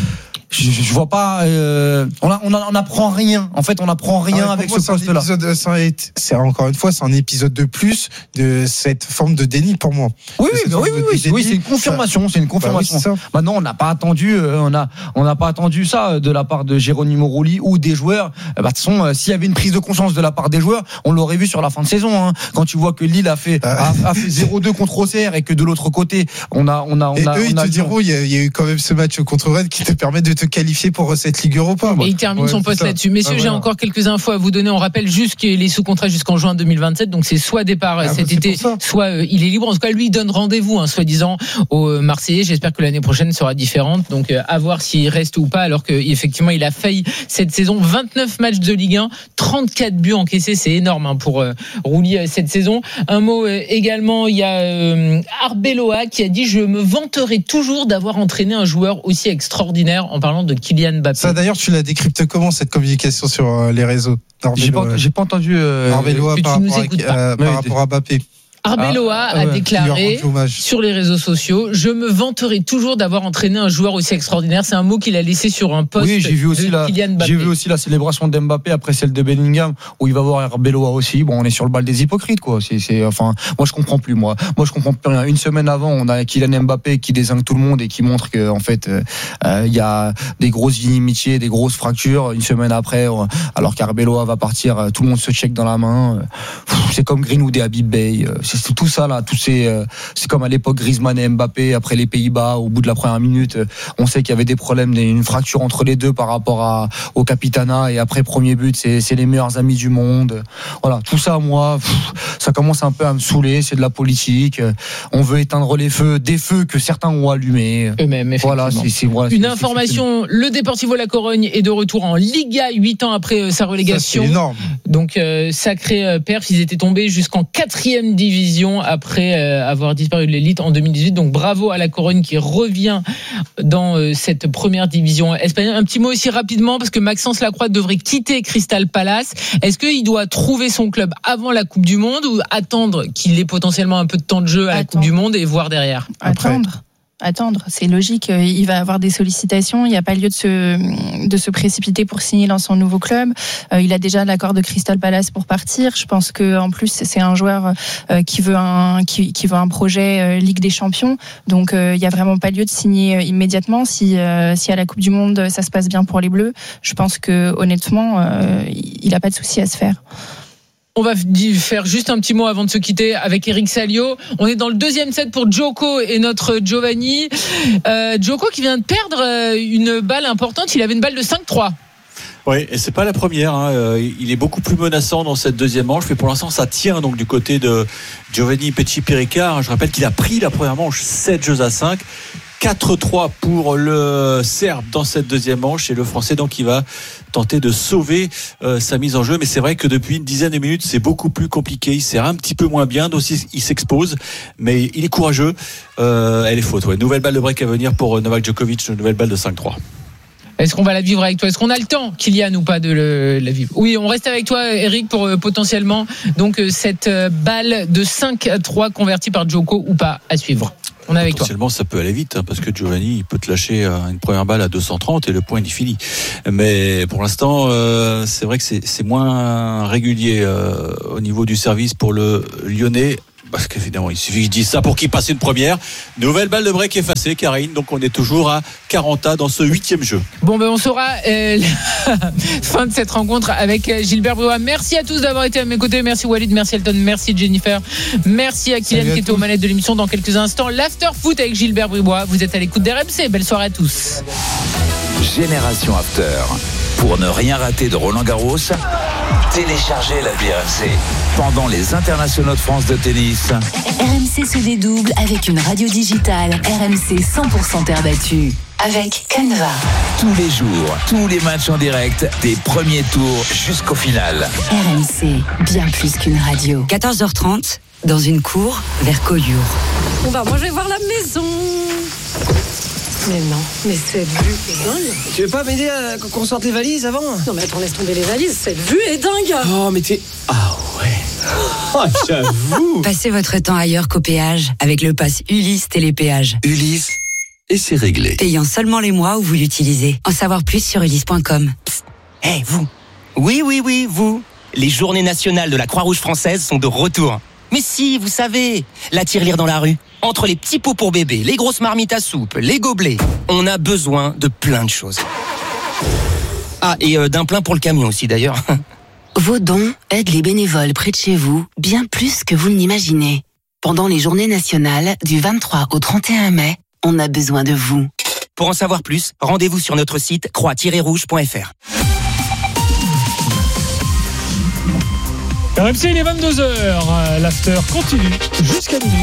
Je, je vois pas. Euh, on, a, on, a, on apprend rien. En fait, on apprend rien ah, avec ce poste-là. C'est, c'est encore une fois, c'est un épisode de plus de cette forme de déni pour moi. Oui, oui, oui, oui, oui, oui, c'est une confirmation. C'est une confirmation. Bah oui, c'est Maintenant, on n'a pas attendu. Euh, on a, on n'a pas attendu ça de la part de Geronimo Rulli ou des joueurs. Bah, de toute façon, euh, s'il y avait une prise de conscience de la part des joueurs, on l'aurait vu sur la fin de saison. Hein. Quand tu vois que Lille a fait, ah. a, a fait zéro deux contre Auxerre et que de l'autre côté, on a, on a, on et a. Eux, on ils a te diront, il y, y a eu quand même ce match contre Rennes qui te permet de te qualifier pour cette Ligue Europa. Et il termine ouais, son poste là-dessus. Messieurs, ah, j'ai voilà. encore quelques infos à vous donner. On rappelle juste qu'il est sous contrat jusqu'en juin deux mille vingt-sept. Donc c'est soit départ ah, cet bah, été, soit euh, il est libre. En tout cas, lui, il donne rendez-vous, hein, soi-disant, aux Marseillais. J'espère que l'année prochaine sera différente. Donc euh, à voir s'il reste ou pas, alors qu'effectivement, il a failli cette saison. vingt-neuf matchs de Ligue un, trente-quatre buts encaissés. C'est énorme hein, pour euh, Rulli euh, cette saison. Un mot euh, également, il y a euh, Arbeloa qui a dit « Je me vanterai toujours d'avoir entraîné un joueur aussi extraordinaire » en parlant de Kylian Mbappé. Ça d'ailleurs, tu la décryptes comment cette communication sur euh, les réseaux? J'ai pas, j'ai pas entendu euh, Arbeloa par, rapport à, euh, par rapport à Mbappé. Arbeloa ah, a ouais. déclaré sur les réseaux sociaux « Je me vanterai toujours d'avoir entraîné un joueur aussi extraordinaire ». C'est un mot qu'il a laissé sur un post oui, j'ai vu aussi de la, Kylian Mbappé. J'ai vu aussi la célébration d'Mbappé après celle de Bellingham où il va voir Arbeloa aussi. Bon, on est sur le bal des hypocrites, quoi. C'est, c'est, enfin, moi je comprends plus, moi. Moi je comprends plus rien. Une semaine avant, on a Kylian Mbappé qui désingue tout le monde et qui montre que en fait, il euh, y a des grosses inimitiés, des grosses fractures. Une semaine après, alors qu'Arbeloa va partir, tout le monde se check dans la main. C'est comme Greenwood et Habib Bey. C'est c'est, c'est tout ça là, tous ces, euh, c'est comme à l'époque Griezmann et Mbappé après les Pays-Bas, au bout de la première minute, euh, on sait qu'il y avait des problèmes, des, une fracture entre les deux par rapport à, au Capitana, et après premier but, c'est, c'est les meilleurs amis du monde. Voilà, tout ça, moi, pff, ça commence un peu à me saouler. C'est de la politique. On veut éteindre les feux, des feux que certains ont allumés. Eux-mêmes, voilà, c'est, c'est, voilà, une c'est, information, c'est, c'est... le Deportivo La Corogne est de retour en Liga huit ans après sa relégation. Ça, c'est énorme. Donc euh, sacré euh, perf, ils étaient tombés jusqu'en quatrième division après euh, avoir disparu de l'élite en deux mille dix-huit. Donc bravo à La Corogne qui revient dans euh, cette première division espagnole. Un petit mot aussi rapidement parce que Maxence Lacroix devrait quitter Crystal Palace. Est-ce qu'il doit trouver son club avant la Coupe du Monde ou attendre qu'il ait potentiellement un peu de temps de jeu à la Attends. Coupe du Monde et voir derrière? Après. Attendre. Attendre, c'est logique. Il va avoir des sollicitations. Il n'y a pas lieu de se de se précipiter pour signer dans son nouveau club. Euh, il a déjà l'accord de Crystal Palace pour partir. Je pense que en plus c'est un joueur euh, qui veut un qui, qui veut un projet euh, Ligue des Champions. Donc euh, il n'y a vraiment pas lieu de signer euh, immédiatement. Si euh, si à la Coupe du Monde ça se passe bien pour les Bleus, je pense que honnêtement euh, il n'a pas de souci à se faire. On va faire juste un petit mot avant de se quitter avec Eric Salio. On est dans le deuxième set pour Djoko et notre Giovanni. Euh, Djoko qui vient de perdre une balle importante. Il avait une balle de cinq trois. Oui, et c'est pas la première. Hein. Il est beaucoup plus menaçant dans cette deuxième manche, mais pour l'instant, ça tient donc du côté de Giovanni Petit-Péricard. Je rappelle qu'il a pris la première manche sept jeux à cinq. quatre trois pour le Serbe dans cette deuxième manche, et le Français donc qui va tenter de sauver euh, sa mise en jeu. Mais c'est vrai que depuis une dizaine de minutes c'est beaucoup plus compliqué, il sert un petit peu moins bien, donc il s'expose, mais il est courageux. Euh, elle est faute, ouais. Nouvelle balle de break à venir pour Novak Djokovic, nouvelle balle de cinq trois. Est-ce qu'on va la vivre avec toi? Est-ce qu'on a le temps, Kylian, ou pas de le, la vivre? Oui, on reste avec toi, Eric, pour euh, potentiellement donc euh, cette euh, balle de cinq trois convertie par Djoko ou pas, à suivre. On est avec toi. Potentiellement, ça peut aller vite, hein, parce que Giovanni, il peut te lâcher une première balle à deux cent trente et le point il finit. Mais pour l'instant, euh, c'est vrai que c'est, c'est moins régulier euh, au niveau du service pour le Lyonnais. Parce qu'évidemment, il suffit que je dise ça pour qu'il passe une première. Nouvelle balle de break effacée, Karine. Donc on est toujours à quarante A dans ce huitième jeu. Bon, ben on saura euh, la fin de cette rencontre avec Gilbert Bribois. Merci à tous d'avoir été à mes côtés. Merci Walid, merci Elton, merci Jennifer. Merci à Kylian qui était aux manettes de l'émission. Dans quelques instants, l'After Foot avec Gilbert Bribois. Vous êtes à l'écoute d'R M C. Belle soirée à tous. Génération After. Pour ne rien rater de Roland Garros, téléchargez l'appli R M C. Pendant les internationaux de France de tennis, R M C se dédouble avec une radio digitale R M C cent pour cent terre battue. Avec Canva. Tous les jours, tous les matchs en direct, des premiers tours jusqu'au final. R M C, bien plus qu'une radio. quatorze heures trente, dans une cour vers Collioure. Bon bah moi je vais voir la maison. Mais non, mais cette vue est dingue. Tu veux pas m'aider à qu'on sorte les valises avant? Non mais attends, laisse tomber les valises, cette vue est dingue. Oh mais t'es... Ah ouais. Oh, j'avoue. Passez votre temps ailleurs qu'au péage avec le pass Ulysse Télépéage. Ulysse, et c'est réglé. Payant seulement les mois où vous l'utilisez. En savoir plus sur ulysse point com. Hé, hey, vous. Oui, oui, oui, vous. Les journées nationales de la Croix-Rouge française sont de retour. Mais si, vous savez, la tirelire dans la rue. Entre les petits pots pour bébé, les grosses marmites à soupe, les gobelets, on a besoin de plein de choses. Ah, et euh, d'un plein pour le camion aussi d'ailleurs. Vos dons aident les bénévoles près de chez vous bien plus que vous ne l'imaginez. Pendant les journées nationales du vingt-trois au trente et un mai, on a besoin de vous. Pour en savoir plus, rendez-vous sur notre site croix tiret rouge point f r. R M C, il est vingt-deux heures. L'after continue jusqu'à minuit.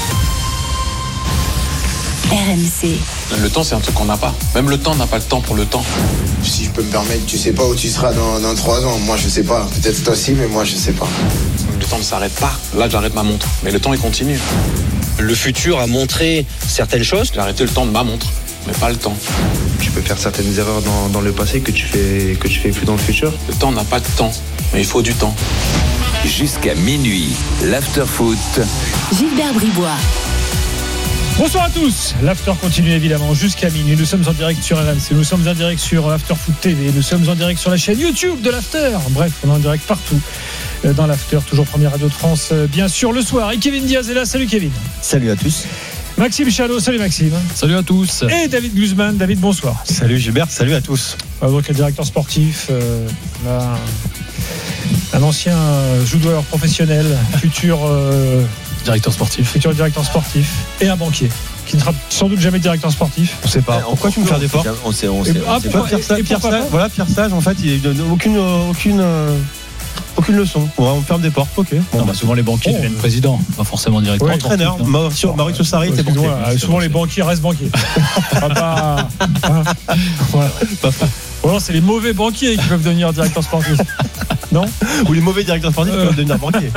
R M C. Le temps, c'est un truc qu'on n'a pas. Même le temps n'a pas le temps pour le temps. Si je peux me permettre, tu sais pas où tu seras dans, dans trois ans. Moi, je sais pas. Peut-être toi aussi, mais moi, je sais pas. Le temps ne s'arrête pas. Là, j'arrête ma montre. Mais le temps, il continue. Le futur a montré certaines choses. J'ai arrêté le temps de ma montre, mais pas le temps. Tu peux faire certaines erreurs dans, dans le passé que tu fais que tu fais plus dans le futur. Le temps n'a pas de temps, mais il faut du temps. Jusqu'à minuit, l'After Foot. Gilbert Bribois. Bonsoir à tous. L'After continue évidemment jusqu'à minuit. Nous sommes en direct sur R M C. Nous sommes en direct sur After Foot T V. Nous sommes en direct sur la chaîne YouTube de l'After. Bref, on est en direct partout dans l'After. Toujours première radio de France, bien sûr, le soir. Et Kevin Diaz est là. Salut Kevin. Salut à tous. Maxime Chalot, salut Maxime. Salut à tous. Et David Guzman. David, bonsoir. Salut Gilbert, salut à tous. Donc le directeur sportif, euh, là, un ancien joueur professionnel, futur euh, Directeur sportif. Futur directeur sportif et un banquier qui ne sera sans doute jamais directeur sportif. On sait pas. Pourquoi tu me fais des portes? On sait, on sait. Ah, on sait pourquoi- pas. Pierre Sage, et Pierre pourquoi Sage- pas voilà, Pierre Sage, en fait, il donne aucune, aucune, euh, aucune leçon. Ouais, on ferme des portes. Ok. Bon, Non, bah, bah, souvent les banquiers Oh. deviennent président, pas forcément directeur. ouais, entraîneur. sportif, hein. Mauricio Mauricio Sarri était banquier. Excuse-moi, euh, souvent les banquiers restent banquiers. Ah bah, hein. Voilà. Pas faux. Ou alors c'est les mauvais banquiers qui peuvent devenir directeur sportif. Non? Ou les mauvais directeurs sportifs Euh. peuvent devenir banquiers.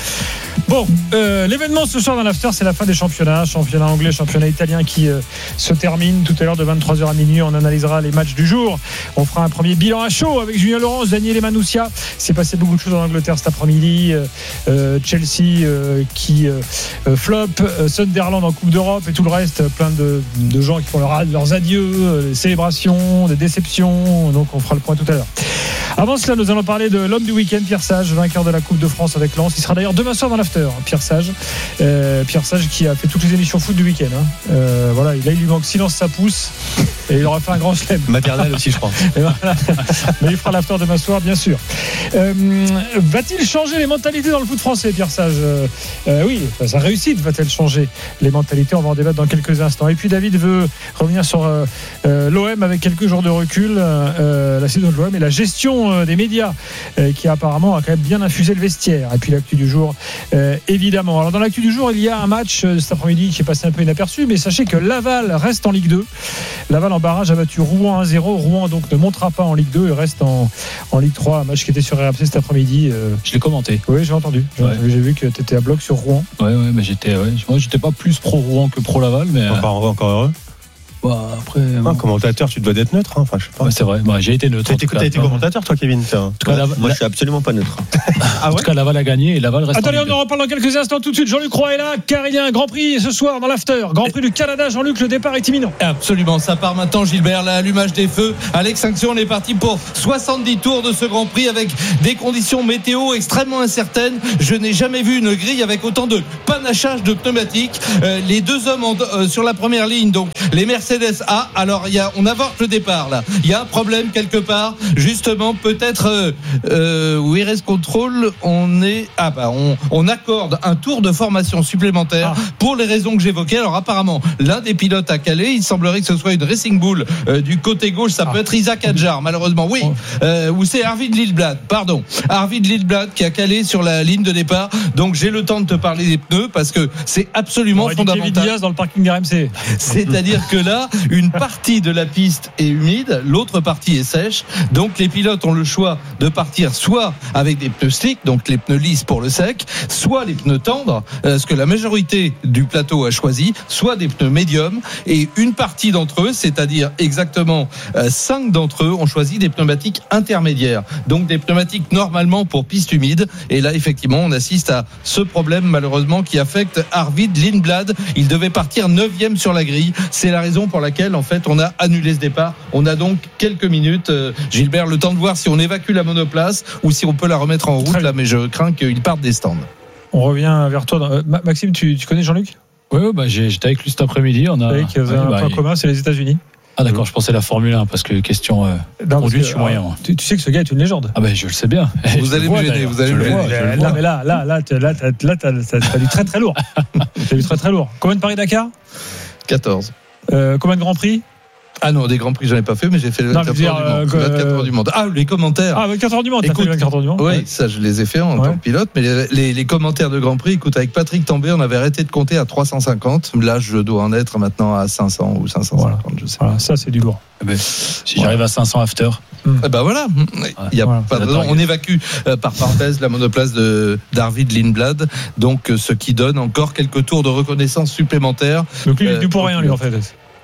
Bon, euh, l'événement ce soir dans l'after, c'est la fin des championnats. Championnat anglais, championnat italien qui euh, se termine tout à l'heure de vingt-trois heures à minuit. On analysera les matchs du jour. On fera un premier bilan à chaud avec Julien Laurence, Daniel Emanusia. C'est passé beaucoup de choses en Angleterre cet après-midi. Euh, euh, Chelsea euh, qui euh, euh, flop, euh, Sunderland en Coupe d'Europe et tout le reste. Plein de, de gens qui font leur, leurs adieux, euh, des célébrations, des déceptions. Donc on fera le point tout à l'heure. Avant cela, nous allons parler de l'homme du week-end, Pierre Sage, vainqueur de la Coupe de France avec Lens. Il sera d'ailleurs demain soir dans l'after, Pierre Sage. Euh, Pierre Sage qui a fait toutes les émissions foot du week-end. Hein. Euh, voilà, là, il lui manque silence, ça pousse. Et il aura fait un grand chelem. Maternelle aussi, je crois. Et voilà. Mais il fera l'after demain soir, bien sûr. Euh, va-t-il changer les mentalités dans le foot français, Pierre Sage? euh, euh, Oui, sa réussite va-t-elle changer les mentalités? On va en débattre dans quelques instants. Et puis David veut revenir sur euh, euh, l'O M avec quelques jours de recul, euh, la saison de l'O M et la gestion euh, des médias euh, qui apparemment a quand même bien infusé le vestiaire. Et puis l'actu du jour, euh, évidemment. Alors dans l'actu du jour, il y a un match euh, cet après-midi qui est passé un peu inaperçu, mais sachez que Laval reste en Ligue deux. Laval en barrage a battu Rouen un zéro. Rouen donc ne montera pas en Ligue deux et reste en, en Ligue trois. Un match qui était sur R M C cet après-midi. Euh... Je l'ai commenté. Oui, j'ai entendu. J'ai, Ouais. entendu. J'ai vu que tu étais à bloc sur Rouen. Ouais, ouais, mais j'étais, ouais. Moi, j'étais pas plus pro Rouen que pro Laval, mais. Enfin, on va encore heureux. Bah, après. Un commentateur, tu dois être neutre. Hein. Enfin, je sais pas. Ouais, c'est vrai. Bah, j'ai été neutre. T'as été, en tout t'as cas. été commentateur, toi, Kevin. En tout cas, Laval- Moi, je suis absolument pas neutre. Ah en ouais tout cas, Laval a gagné et Laval reste. Attendez, en on Ligue en reparle dans quelques instants. Tout de suite, Jean-Luc Roy est là, car il y a un Grand Prix ce soir dans l'after. Grand Prix du Canada. Jean-Luc, le départ est imminent. Absolument, ça part maintenant, Gilbert, l'allumage des feux à l'extinction. On est parti pour soixante-dix tours de ce Grand Prix avec des conditions météo extrêmement incertaines. Je n'ai jamais vu une grille avec autant de panachage de pneumatiques. Euh, les deux hommes en, euh, sur la première ligne, donc les Mercedes A. Alors, il y a, on avorte le départ là. Il y a un problème quelque part, justement, peut-être euh, euh, où Race Control, on est ah bah on, on accorde un tour de formation supplémentaire ah. pour les raisons que j'évoquais. Alors apparemment, l'un des pilotes a calé. Il semblerait que ce soit une Racing Bull euh, du côté gauche. Ça ah. peut être Isaac Adjar, malheureusement. Oui, euh, ou c'est Arvid Lillblad. Pardon, Arvid Lillblad qui a calé sur la ligne de départ. Donc j'ai le temps de te parler des pneus parce que c'est absolument fondamental. Kevin Diaz dans le parking R M C. C'est-à-dire que là, une partie de la piste est humide, l'autre partie est sèche. Donc les pilotes ont le choix de partir soit avec des pneus slick, donc les pneus lisses pour le sec, soit les pneus tendres, euh, ce que la majorité du plateau a choisi, soit des pneus médiums. Et une partie d'entre eux, c'est-à-dire exactement euh, cinq d'entre eux, ont choisi des pneumatiques intermédiaires. Donc des pneumatiques normalement pour piste humide. Et là, effectivement, on assiste à ce problème malheureusement qui affecte Arvid Lindblad. Il devait partir neuvième sur la grille. C'est la raison pour laquelle en fait on a annulé ce départ. On a donc quelques minutes, euh, Gilbert, le temps de voir si on évacue la monoplace ou si on peut la remettre en route là, mais je crains qu'il parte des stands. On revient vers toi. Euh, Maxime, tu, tu connais Jean-Luc? Oui, ouais, bah, j'ai, j'étais avec lui cet après-midi. On a. Vous savez qu'il y avait un bah, point il... commun, c'est les États-Unis. Ah d'accord, je pensais la Formule un parce que question euh, non, conduite, que, je suis moyen. Euh, tu, tu sais que ce gars est une légende. Ah ben je le sais bien. Vous allez me gêner, vous allez me gêner. Là, mais là, là, là, là, là, là, t'as, t'as, t'as du très très lourd. T'as du très très lourd. Combien de Paris-Dakar? quatorze. Euh, combien de Grands Prix? Ah non, des Grands Prix, j'en ai pas fait, mais j'ai fait le non, vingt-quatre dire, heures du monde. Euh, vingt-quatre heures du monde. Ah, les commentaires. Ah, vingt-quatre heures du monde, t'as écoute, fait vingt-quatre heures du monde. Oui, ouais. ça, je les ai fait en ouais. tant que pilote, mais les, les, les commentaires de Grand Prix, écoute, avec Patrick Tambay, on avait arrêté de compter à trois cent cinquante. Là, je dois en être maintenant à cinq cents ou cinq cent cinquante, voilà. je sais. Voilà, ça, c'est du lourd. Eh ben, si j'arrive à cinq cents after. Hum. Eh ben voilà, il y a voilà. pas de raison. On évacue euh, par parenthèse la monoplace de d'Arvid Lindblad, donc euh, ce qui donne encore quelques tours de reconnaissance supplémentaires. Donc lui, il est dû pour rien, lui, en fait.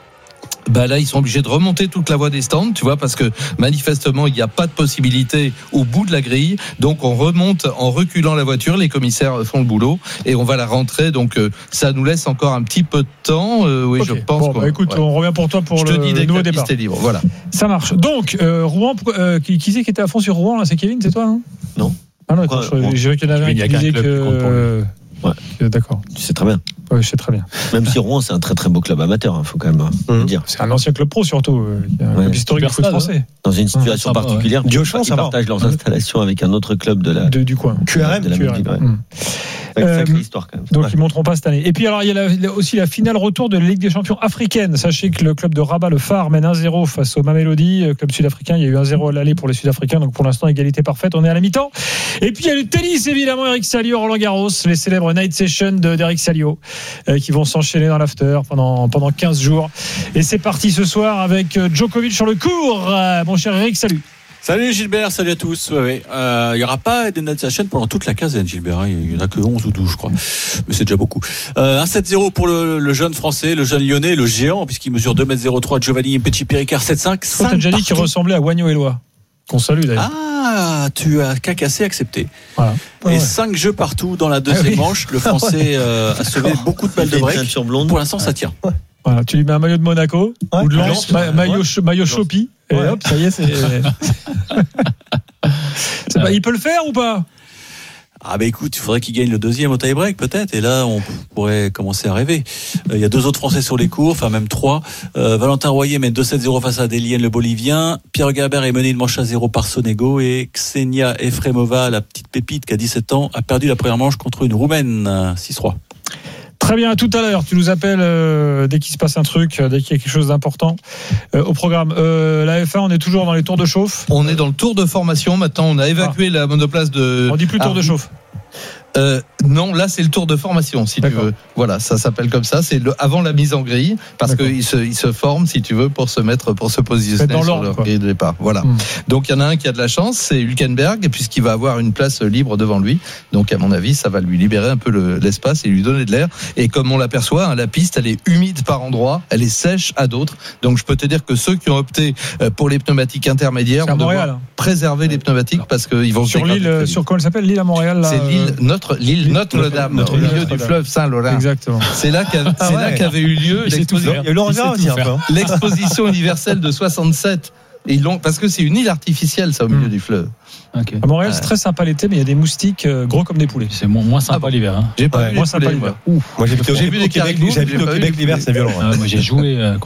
Bah là, ils sont obligés de remonter toute la voie des stands, tu vois, parce que manifestement, il n'y a pas de possibilité au bout de la grille. Donc, on remonte en reculant la voiture. Les commissaires font le boulot et on va la rentrer. Donc, euh, ça nous laisse encore un petit peu de temps. Euh, oui, okay. je pense. Bon, bah, écoute, ouais. on revient pour toi pour je le te dis dès nouveau que la départ. Piste est libre. Voilà. Ça marche. Donc, euh, Rouen, euh, qui, qui c'est qui était à fond sur Rouen là? C'est Kevin, c'est toi, hein? Non. Ah non, d'accord. J'ai vu qu'il y en avait un qui disait que. Ouais. Euh, d'accord. Tu sais très bien. Oui, je sais très bien. Même si Rouen, c'est un très très beau club amateur, il faut quand même mmh. le dire. C'est un ancien club pro surtout, euh, un ouais. club historique du foot français. Dans une situation ah, particulière, ouais. Diochon, ils partagent leurs installations avec un autre club de la de, du coin. Q R M, de la Q R M. même ville, ouais. Mmh. Euh, sacrée histoire quand même. Donc ouais. ils monteront pas cette année. Et puis alors il y a la, aussi la finale retour de la Ligue des Champions africaine. Sachez que le club de Rabat, le Phare, mène un zéro face au Mamelodi, club sud-africain. Il y a eu un zéro à l'aller pour les Sud-Africains. Donc pour l'instant égalité parfaite. On est à la mi-temps. Et puis il y a le tennis évidemment. Eric Salio, Roland Garros, les célèbres night sessions de, d'Eric Salio euh, qui vont s'enchaîner dans l'after pendant pendant quinze jours. Et c'est parti ce soir avec Djokovic sur le court. Euh, mon cher Eric, salut. Salut Gilbert, salut à tous. Ouais, ouais. Euh, il n'y aura pas des night sessions pendant toute la quinzaine, Gilbert. Hein. Il n'y en a que onze ou douze, je crois. Mais c'est déjà beaucoup. Euh, un sept zéro pour le, le jeune français, le jeune lyonnais, le géant, puisqu'il mesure deux mètres zéro trois. Giovanni Petit-Péricard, sept cinq. Tu as déjà dit qu'il ressemblait à Wagno Eloi. Qu'on salue d'ailleurs. Ah, tu as cacassé, accepté. Voilà. Et ouais. cinq jeux partout dans la deuxième ah oui. manche. Le français euh, a sauvé beaucoup de balles de break. Pour l'instant, ça tient. Voilà, tu lui mets un maillot de Monaco ouais, ou de Lens, ma- maillot, ouais. maillot Chopi, et ouais. hop, ça y est, c'est. c'est pas, il peut le faire ou pas? Ah bah écoute, il faudrait qu'il gagne le deuxième au tie-break peut-être, et là on pourrait commencer à rêver. Il euh, y a deux autres Français sur les cours, enfin même trois. Euh, Valentin Royer mène deux sept zéro face à Delien le Bolivien. Pierre Gabert est mené une manche à zéro par Sonego, et Ksenia Efremova, la petite pépite qui a dix-sept ans, a perdu la première manche contre une Roumaine, six trois. Très bien, à tout à l'heure. Tu nous appelles euh, dès qu'il se passe un truc, euh, dès qu'il y a quelque chose d'important euh, au programme. Euh, la F un, on est toujours dans les tours de chauffe. On est dans le tour de formation. Maintenant, on a évacué ah. la monoplace de. On dit plus tour ah. de chauffe. Euh, non, là c'est le tour de formation, si D'accord. tu veux. Voilà, ça s'appelle comme ça. C'est le, avant la mise en grille, parce qu'ils se, ils se forment, si tu veux, pour se mettre, pour se positionner dans sur leur quoi. grille de départ. Voilà. Mmh. Donc il y en a un qui a de la chance, c'est Hülkenberg, puisqu'il va avoir une place libre devant lui. Donc à mon avis, ça va lui libérer un peu le, l'espace et lui donner de l'air. Et comme on l'aperçoit, hein, la piste, elle est humide par endroits, elle est sèche à d'autres. Donc je peux te dire que ceux qui ont opté pour les pneumatiques intermédiaires vont Montréal, devoir préserver les pneumatiques parce qu'ils vont sur l'île, sur comment elle s'appelle, l'île à Montréal. Là, c'est l'île notre L'île Notre-Dame, Notre au milieu Notre-Dame. du fleuve Saint-Laurent. Exactement. C'est là, c'est ah ouais. là qu'avait eu lieu l'exposition, l'exposition universelle de soixante-sept. Et ils l'ont, parce que c'est une île artificielle, ça, au milieu mmh. du fleuve. Okay. À Montréal, ouais. c'est très sympa l'été, mais il y a des moustiques euh, gros comme des poulets. C'est moins, moins sympa ah bon. l'hiver. Hein. J'ai pas ouais, vu moins sympa poulets, l'hiver. Moi, moi j'ai vu au Québec, j'habite au Québec l'hiver, c'est violent. Ah, moi, j'ai joué. Euh,